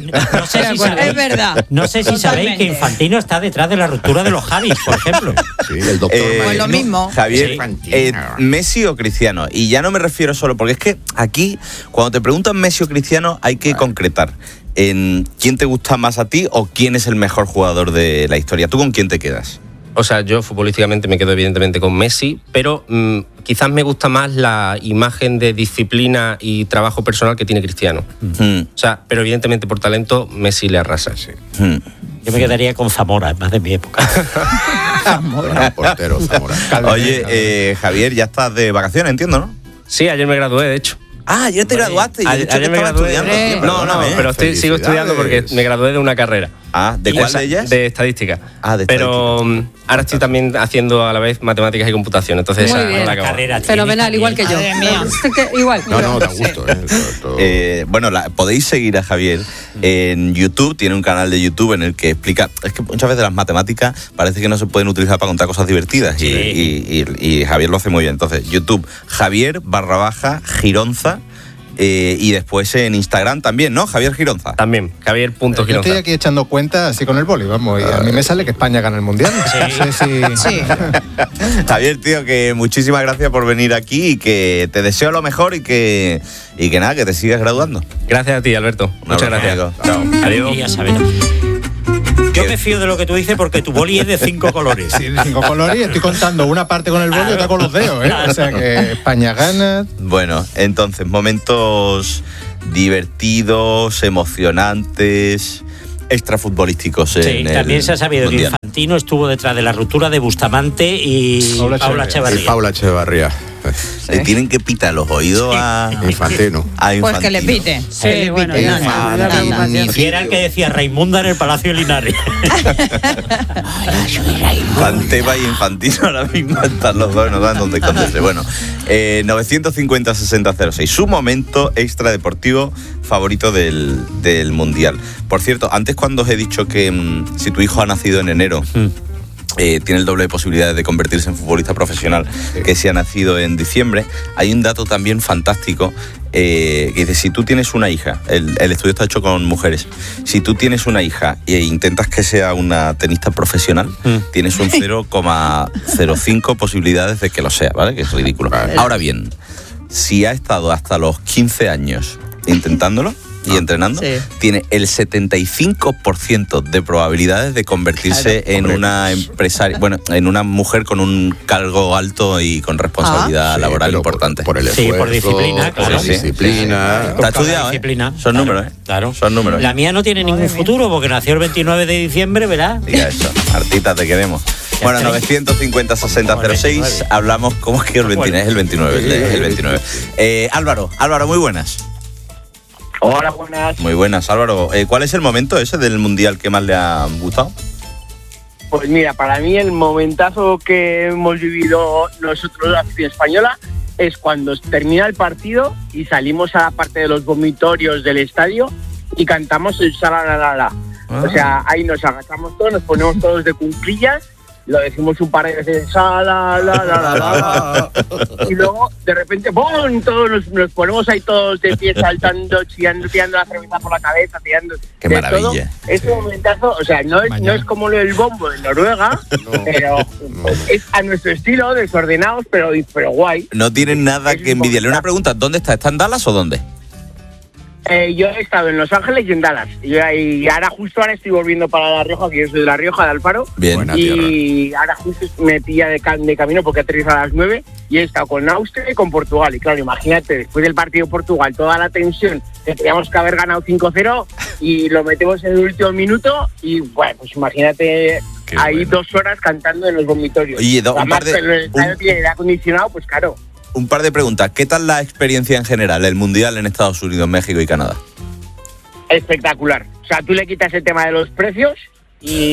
verdad. No sé si sabéis que Infantino está detrás de la ruptura de los Javis, por ejemplo. Sí, el doctor. Pues lo mismo. Javier, ¿Messi o Cristiano? Y ya no me refiero solo, porque es que aquí, cuando te preguntan Messi o Cristiano, hay que concretar en quién te gusta más a ti o quién es el mejor jugador de la historia. ¿Tú con quién te quedas? O sea, yo futbolísticamente me quedo evidentemente con Messi, pero quizás me gusta más la imagen de disciplina y trabajo personal que tiene Cristiano. O sea, pero evidentemente por talento Messi le arrasa. Yo me quedaría con Zamora, es más de mi época. Zamora, portero, Zamora. Oye, Javier, ya estás de vacaciones, entiendo, ¿no? Sí, ayer me gradué, de hecho. Ah, ayer te graduaste. Ayer me gradué. Pero sigo estudiando porque me gradué de una carrera. Ah, ¿de cuál de ellas? De estadística. Pero ahora estoy también haciendo a la vez matemáticas y computación. Entonces muy bien. La carrera fenomenal, igual que yo. Igual. No, da gusto. Bueno, podéis seguir a Javier en YouTube. Tiene un canal de YouTube en el que explica. Es que muchas veces las matemáticas parece que no se pueden utilizar para contar cosas divertidas. Y Javier lo hace muy bien. Entonces, YouTube, Javier_Gironza. Y después en Instagram también, ¿no? Javier Gironza. También, Javier.Gironza. Yo estoy aquí echando cuentas así con el boli, vamos, y a mí me sale que España gana el Mundial. No sé si... Javier, tío, que muchísimas gracias por venir aquí y que te deseo lo mejor y que nada, que te sigas graduando. Gracias a ti, Alberto. Muchas gracias. Chao. Adiós. Yo me fío de lo que tú dices porque tu boli es de 5 colores. Sí, de 5 colores y estoy contando una parte con el boli y otra con los dedos, ¿eh? O sea que España gana. Bueno, entonces, momentos divertidos, emocionantes, extrafutbolísticos. Sí, también se ha sabido que Infantino estuvo detrás de la ruptura de Bustamante y Paula Echevarría. Y Paula Echevarría. Le tienen que pitar los oídos a Infantino. Pues que le pite. Sí, bueno, Y era el que decía Raimunda en el Palacio de Linares. Panteba y Infantino ahora mismo están los dos, no dan donde esconderse. Bueno, 950-6006, su momento extradeportivo favorito del Mundial. Por cierto, antes cuando os he dicho que si tu hijo ha nacido en enero, tiene el doble de posibilidades de convertirse en futbolista profesional que si ha nacido en diciembre, hay un dato también fantástico que dice, si tú tienes una hija, el estudio está hecho con mujeres, si tú tienes una hija e intentas que sea una tenista profesional, tienes un 0,05 posibilidades de que lo sea, ¿vale? Que es ridículo. Ahora bien, si ha estado hasta los 15 años intentándolo y entrenando, tiene el 75% de probabilidades de convertirse en una empresaria, bueno, en una mujer con un cargo alto y con responsabilidad laboral importante. Por el esfuerzo, por disciplina, claro. Por disciplina. Está estudiado, disciplina. Son números, Claro. Son números. La mía no tiene ningún futuro porque nació el 29 de diciembre, ¿verdad? Diga eso, Martita, te queremos. Bueno, 950-6006, hablamos, ¿cómo es que el 29? Es el 29, el 29. Álvaro, muy buenas. Hola, buenas. Muy buenas, Álvaro. ¿Cuál es el momento ese del Mundial que más le ha gustado? Pues mira, para mí el momentazo que hemos vivido nosotros, la afición española, es cuando termina el partido y salimos a la parte de los vomitorios del estadio y cantamos el Shalalala. O sea, ahí nos agachamos todos, nos ponemos todos de cuclillas, lo decimos un par de veces, y luego de repente ¡bum! Todos nos ponemos ahí todos de pie saltando, chillando, tirando la cerveza por la cabeza, tirando. ¡Qué maravilla! Todo. Ese momentazo, o sea, no es como lo del bombo de Noruega, pero es a nuestro estilo, desordenados, pero guay. No tienen nada que envidiarle. Una pregunta, ¿dónde está? ¿Está en Dallas o dónde? Yo he estado en Los Ángeles y en Dallas. Y ahora estoy volviendo para La Rioja, que yo soy de La Rioja, de Alfaro. Bien. Y ahora justo me pilla de camino porque aterrizo a las 9 y he estado con Austria y con Portugal. Y claro, imagínate, después del partido de Portugal, toda la tensión, que teníamos que haber ganado 5-0 y lo metemos en el último minuto y bueno, pues imagínate ahí 2 horas cantando en los vomitorios. Oye, además, el estadio tiene aire acondicionado, pues claro. Un par de preguntas. ¿Qué tal la experiencia en general, el Mundial en Estados Unidos, México y Canadá? Espectacular. O sea, tú le quitas el tema de los precios y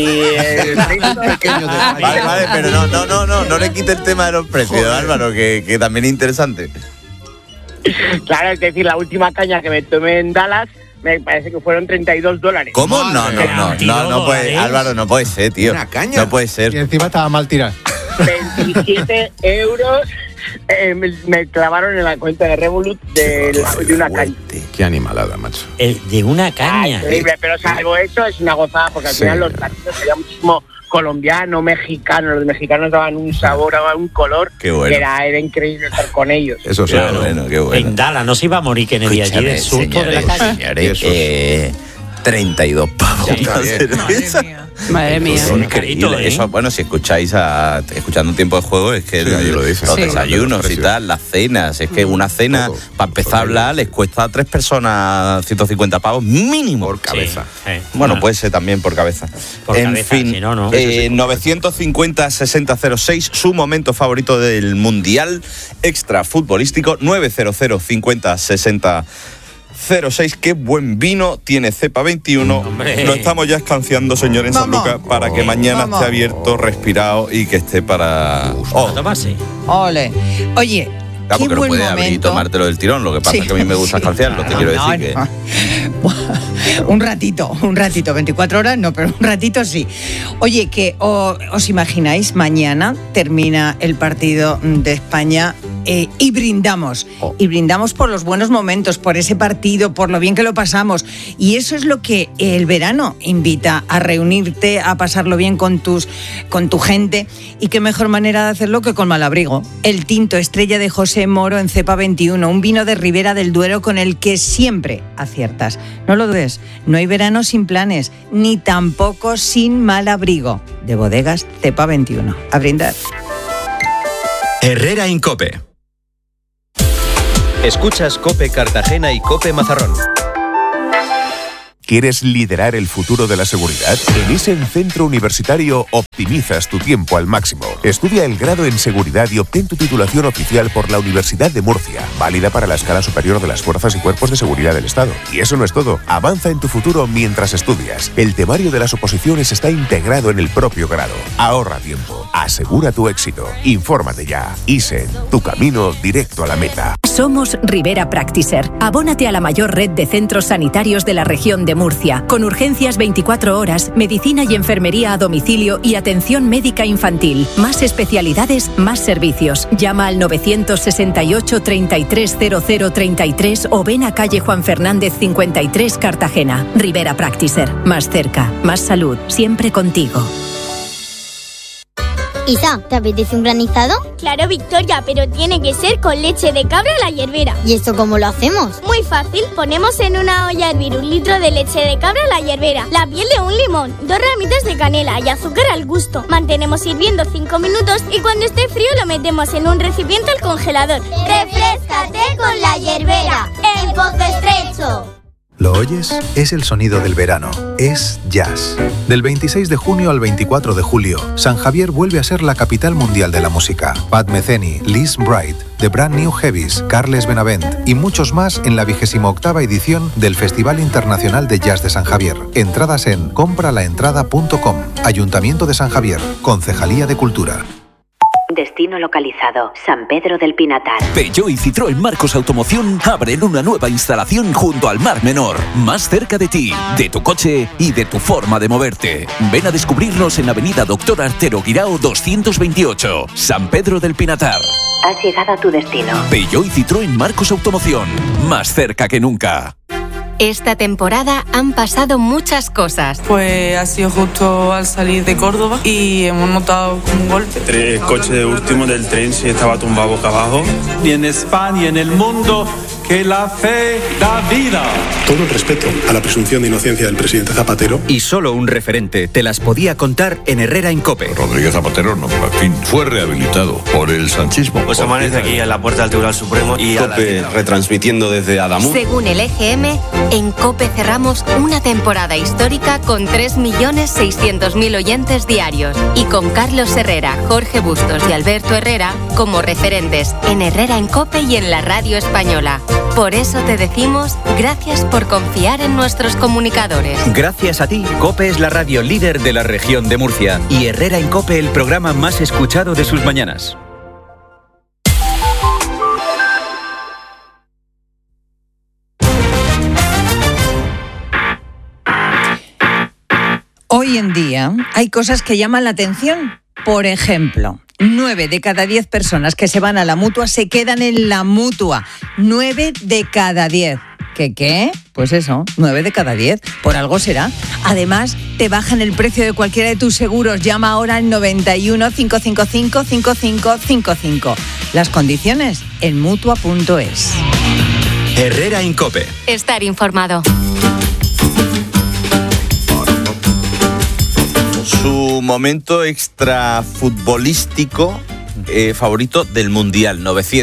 Vale, pero no le quite el tema de los precios, Álvaro, que también es interesante. Claro, es decir, la última caña que me tomé en Dallas me parece que fueron $32. ¿Cómo? No puede, Álvaro, no puede ser, tío. Una caña. No puede ser. Y encima estaba mal tirado. 27 euros me clavaron en la cuenta de Revolut de una caña. Qué animalada, macho. De una caña. Increíble, pero salvo eso es una gozada porque al final los taxis había muchísimo colombiano, mexicano. Los mexicanos daban un sabor, daban un color. Qué bueno. Era increíble estar con ellos. Eso sí. Qué bueno. En Dallas no se iba a morir Kennedy allí de susto de la calle. Señores, 32 pavos. Madre mía. Es increíble. Eso, bueno, si escucháis escuchando Tiempo de Juego, es que los desayunos y tal, las cenas, es que una cena, para empezar a hablar, les cuesta a 3 personas 150 pavos mínimo. Por cabeza. Bueno, puede ser también por cabeza. En fin, si no. 950-6006, su momento favorito del Mundial extra futbolístico, 900-50-60. 06, qué buen vino tiene Cepa 21. Lo estamos ya escanciando, señor, en San Lucas, para que mañana esté abierto, respirado y que esté para tomarse. Ole. Oye, claro, qué porque buen no puede abrir y tomártelo del tirón. Lo que pasa es que a mí me gusta escanciarlo, te quiero decir que... Un ratito, 24 horas no, pero un ratito sí. Oye, que os imagináis, mañana termina el partido de España y brindamos. Y brindamos por los buenos momentos, por ese partido, por lo bien que lo pasamos. Y eso es lo que el verano invita, a reunirte, a pasarlo bien con tu gente. Y qué mejor manera de hacerlo que con Malabrigo. El tinto Estrella de José Moro en cepa 21, un vino de Ribera del Duero con el que siempre aciertas. No lo dudes, no hay verano sin planes, ni tampoco sin Malabrigo. De Bodegas cepa 21. A brindar. Herrera Incope. Escuchas Cope Cartagena y Cope Mazarrón. ¿Quieres liderar el futuro de la seguridad? En Isen Centro Universitario optimizas tu tiempo al máximo. Estudia el grado en seguridad y obtén tu titulación oficial por la Universidad de Murcia, válida para la escala superior de las fuerzas y cuerpos de seguridad del Estado. Y eso no es todo. Avanza en tu futuro mientras estudias. El temario de las oposiciones está integrado en el propio grado. Ahorra tiempo. Asegura tu éxito. Infórmate ya. Isen, tu camino directo a la meta. Somos Ribera Practicer. Abónate a la mayor red de centros sanitarios de la región de Murcia, con urgencias 24 horas, medicina y enfermería a domicilio y atención médica infantil. Más especialidades, más servicios. Llama al 968 330033 o ven a calle Juan Fernández 53, Cartagena. Ribera Practicer. Más cerca, más salud, siempre contigo. Isa, ¿te apetece un granizado? Claro, Victoria, pero tiene que ser con leche de cabra a la hierbera. ¿Y esto cómo lo hacemos? Muy fácil, ponemos en una olla a hervir 1 litro de leche de cabra a la hierbera, la piel de un limón, 2 ramitas de canela y azúcar al gusto. Mantenemos hirviendo 5 minutos y cuando esté frío lo metemos en un recipiente al congelador. ¡Refréscate con la hierbera! ¡En Pozo Estrecho! ¿Lo oyes? Es el sonido del verano. Es jazz. Del 26 de junio al 24 de julio, San Javier vuelve a ser la capital mundial de la música. Pat Metheny, Liz Bright, The Brand New Heavies, Carles Benavent y muchos más en la 28ª edición del Festival Internacional de Jazz de San Javier. Entradas en compralaentrada.com. Ayuntamiento de San Javier. Concejalía de Cultura. Destino localizado, San Pedro del Pinatar. Peugeot y Citroën Marcos Automoción abren una nueva instalación junto al Mar Menor, más cerca de ti, de tu coche y de tu forma de moverte. Ven a descubrirnos en Avenida Doctor Artero Guirao 228, San Pedro del Pinatar. Has llegado a tu destino. Peugeot y Citroën Marcos Automoción, más cerca que nunca. Esta temporada han pasado muchas cosas. Pues ha sido justo al salir de Córdoba y hemos notado un golpe. El coche último del tren se estaba tumbado boca abajo. Y en España y en el mundo, que la fe da vida. Todo el respeto a la presunción de inocencia del presidente Zapatero. Y solo un referente te las podía contar en Herrera Incope. Rodríguez Zapatero, no, por fin, fue rehabilitado por el sanchismo. Pues amanece aquí en la puerta del Tribunal Supremo y Cope retransmitiendo desde Adamuz. Según el EGM, en COPE cerramos una temporada histórica con 3.600.000 oyentes diarios y con Carlos Herrera, Jorge Bustos y Alberto Herrera como referentes en Herrera en COPE y en la radio española. Por eso te decimos gracias por confiar en nuestros comunicadores. Gracias a ti, COPE es la radio líder de la región de Murcia y Herrera en COPE el programa más escuchado de sus mañanas. Hoy en día hay cosas que llaman la atención. Por ejemplo, 9 de cada 10 personas que se van a la Mutua se quedan en la Mutua. 9 de cada 10. ¿Qué? Pues eso, 9 de cada 10. Por algo será. Además, te bajan el precio de cualquiera de tus seguros. Llama ahora al 91 555 5555. Las condiciones en Mutua.es. Herrera Incope. Estar informado. Su momento extrafutbolístico favorito del Mundial,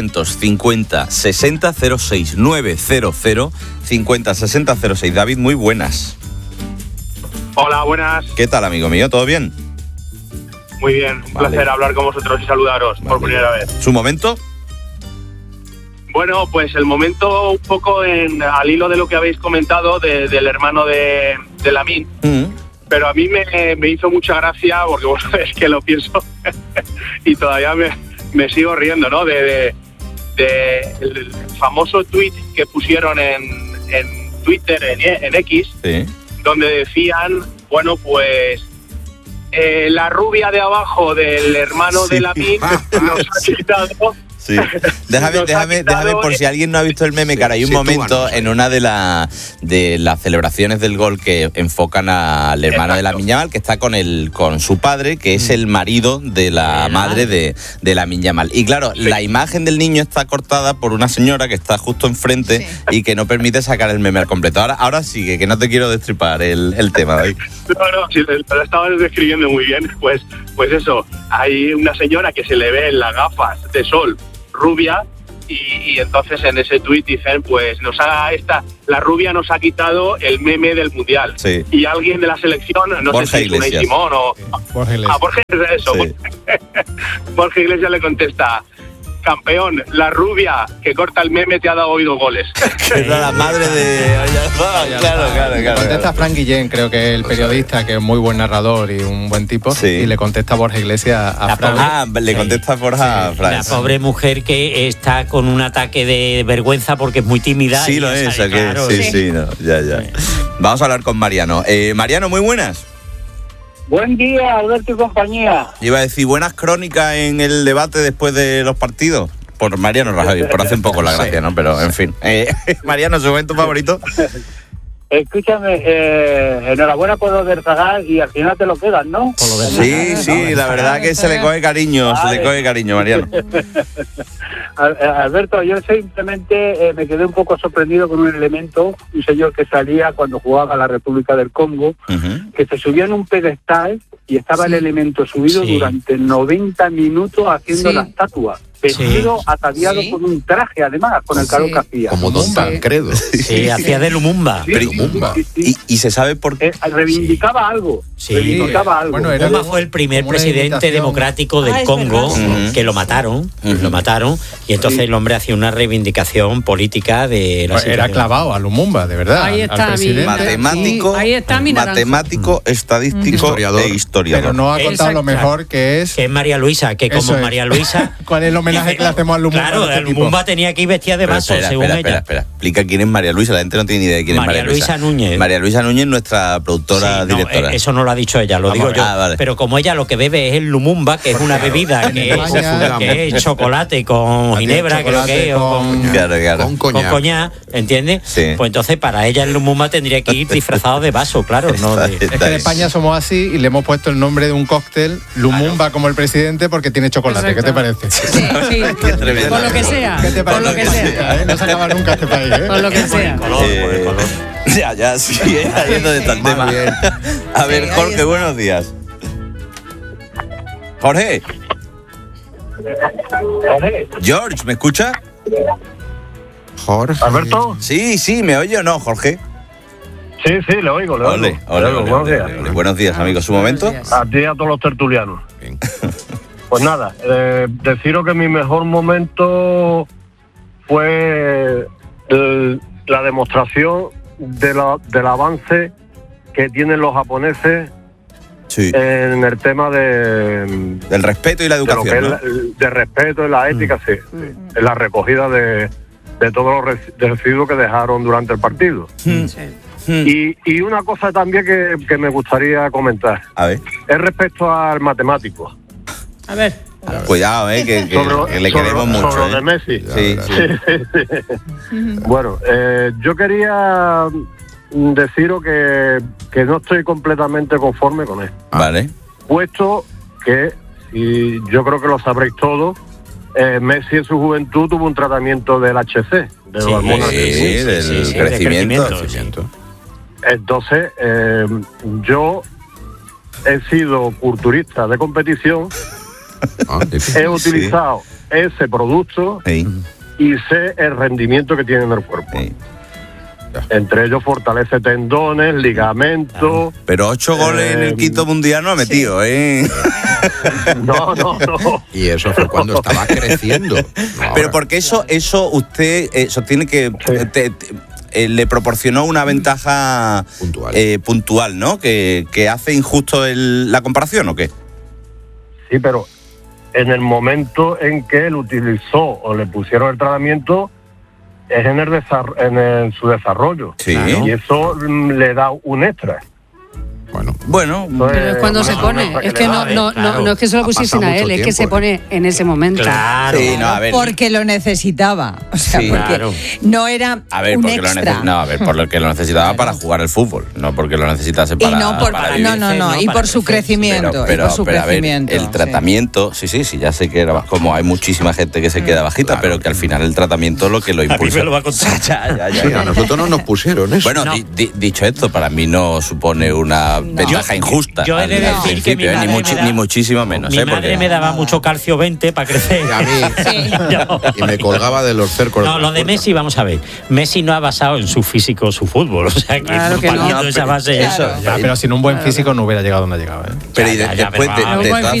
950-60-06, 900-50-60-06. David, muy buenas. Hola, buenas. ¿Qué tal, amigo mío? ¿Todo bien? Muy bien, un placer hablar con vosotros y saludaros por primera vez. ¿Su momento? Bueno, pues el momento un poco al hilo de lo que habéis comentado del hermano de Lamine. Pero a mí me hizo mucha gracia, porque bueno, es que lo pienso y todavía me sigo riendo, ¿no? De el famoso tuit que pusieron en Twitter, en X, sí, donde decían, bueno, pues la rubia de abajo del hermano de Lamine nos ha quitado Sí. Déjame por si alguien no ha visto el meme, cara, hay un momento en una de las celebraciones del gol que enfocan al hermano de Lamine Yamal, que está con su padre, que es el marido de la madre de Lamine Yamal. Y claro, la imagen del niño está cortada por una señora que está justo enfrente y que no permite sacar el meme al completo. Ahora sigue, que no te quiero destripar el tema, David. No, sí, lo estabas describiendo muy bien. Pues eso, hay una señora que se le ve en las gafas de sol rubia y entonces en ese tuit dicen, pues la rubia nos ha quitado el meme del mundial. Sí. Y alguien de la selección, no Borja sé si es Unai Iglesias. Simón o Borja Iglesias. Borja Iglesias, eso. Sí. Borja Iglesias le contesta: campeón, la rubia que corta el meme te ha dado oído goles. Era la madre de... Claro. Contesta Frank Guillén, creo que es el periodista, que es muy buen narrador y un buen tipo, y le contesta Borja Iglesias a Frank. Le contesta Borja a Frank. La pobre mujer que está con un ataque de vergüenza porque es muy tímida. Sí, lo es, claro, sí, no, ya. Vamos a hablar con Mariano. Mariano, muy buenas. Buen día, Alberto y compañía. Iba a decir, buenas crónicas en el debate después de los partidos. Por Mariano Rajoy, por hacer un poco la gracia, ¿no? Pero, en fin. Mariano, ¿su momento favorito? Escúchame, enhorabuena por lo del Zagal y al final te lo quedas, ¿no? Sí, la verdad que se le coge cariño, Mariano. Alberto, yo simplemente me quedé un poco sorprendido con un elemento, un señor que salía cuando jugaba la República del Congo, que se subía en un pedestal y estaba el elemento subido durante 90 minutos haciendo la estatua. Vestido, ataviado con un traje, además, con el calor que hacía. Como Don Tancredo. Sí, hacía de Lumumba. ¿Y se sabe por qué? Reivindicaba algo. Reivindicaba algo. Bueno, Lumumba fue el primer presidente democrático del Congo que lo mataron. Y entonces el hombre hacía una reivindicación política de la situación. Era clavado a Lumumba, de verdad. Ahí está, matemático, estadístico e historiador. Pero no ha contado lo mejor que es... Que es María Luisa, que como María Luisa... ¿Cuál es el homenaje que le hacemos a Lumumba? Claro, a Lumumba tenía que ir vestida de vaso, según ella. Espera. Explica quién es María Luisa. La gente no tiene ni idea de quién es María Luisa. Núñez. María Luisa Núñez, nuestra productora directora. Eso no lo ha dicho ella, lo digo yo. Vale. Pero como ella lo que bebe es el Lumumba, que es una bebida que es chocolate con ginebra, creo que es, o con coñac, ¿entiendes? Sí. Pues entonces para ella el Lumumba tendría que ir disfrazado de vaso, claro. Es que en España somos así y le hemos puesto el nombre de un cóctel, Lumumba como el presidente, porque tiene chocolate. ¿Qué te parece? Sí. Por lo que sea. ¿Qué te parece? Por lo que sea. No se acaba nunca este país, ¿eh? Por lo que sea. Ya, sigue yendo de tal tema. A ver, Jorge, buenos días. Jorge. George, ¿me escucha? Jorge. ¿Alberto? Sí, ¿me oye o no, Jorge? Sí, le oigo, le oigo. Ole. Buenos días, amigos. ¿Su momento? A ti y a todos los tertulianos. Bien. Pues nada, deciros que mi mejor momento fue la demostración del avance que tienen los japoneses en el tema del respeto y la educación, de respeto y la ética, en la recogida de todos los residuos que dejaron durante el partido. Y una cosa también que me gustaría comentar, es respecto al matemático. A ver. Cuidado, que le queremos mucho. Sobre lo de Messi. Sí. Bueno, yo quería deciros que no estoy completamente conforme con él. Vale. Puesto que, y yo creo que lo sabréis todos, Messi en su juventud tuvo un tratamiento del HC, de la hormona del crecimiento. Entonces, yo he sido culturista de competición, he utilizado ese producto y sé el rendimiento que tiene en el cuerpo. Entre ellos fortalece tendones, ligamentos. Pero 8 goles en el quinto mundial no ha metido, No. Y eso fue cuando estaba creciendo. Pero porque eso usted sostiene que le proporcionó una ventaja puntual, ¿no? Que hace injusto la comparación, ¿o qué? Sí, pero en el momento en que él utilizó o le pusieron el tratamiento es en su desarrollo. Sí. Y eso le da un extra. Bueno. Pero es cuando se pone. Es que no es que se lo pusiesen a él, es que se pone en ese momento. Claro. Sí, no, a ver. Porque lo necesitaba. O sea, porque no era un extra. Por lo que lo necesitaba para jugar el fútbol, no porque lo necesitase para. Y por su crecimiento. Pero a ver, el tratamiento, sí, ya sé que era como hay muchísima gente que se queda bajita, pero que al final el tratamiento lo que lo impulsa. A mí me lo va a contar. Sí, a nosotros no nos pusieron eso. Bueno, dicho esto, para mí no supone una ventaja injusta. Yo he de decir que ni muchísimo menos. Mi madre me daba mucho calcio 20 para crecer. Y a mí. Y me colgaba de los cercos. No, lo de Messi, vamos a ver. Messi no ha basado en su físico su fútbol. O sea, que partiendo esa base. Pero sin un buen físico no hubiera llegado donde ha llegado. Pero después, de todas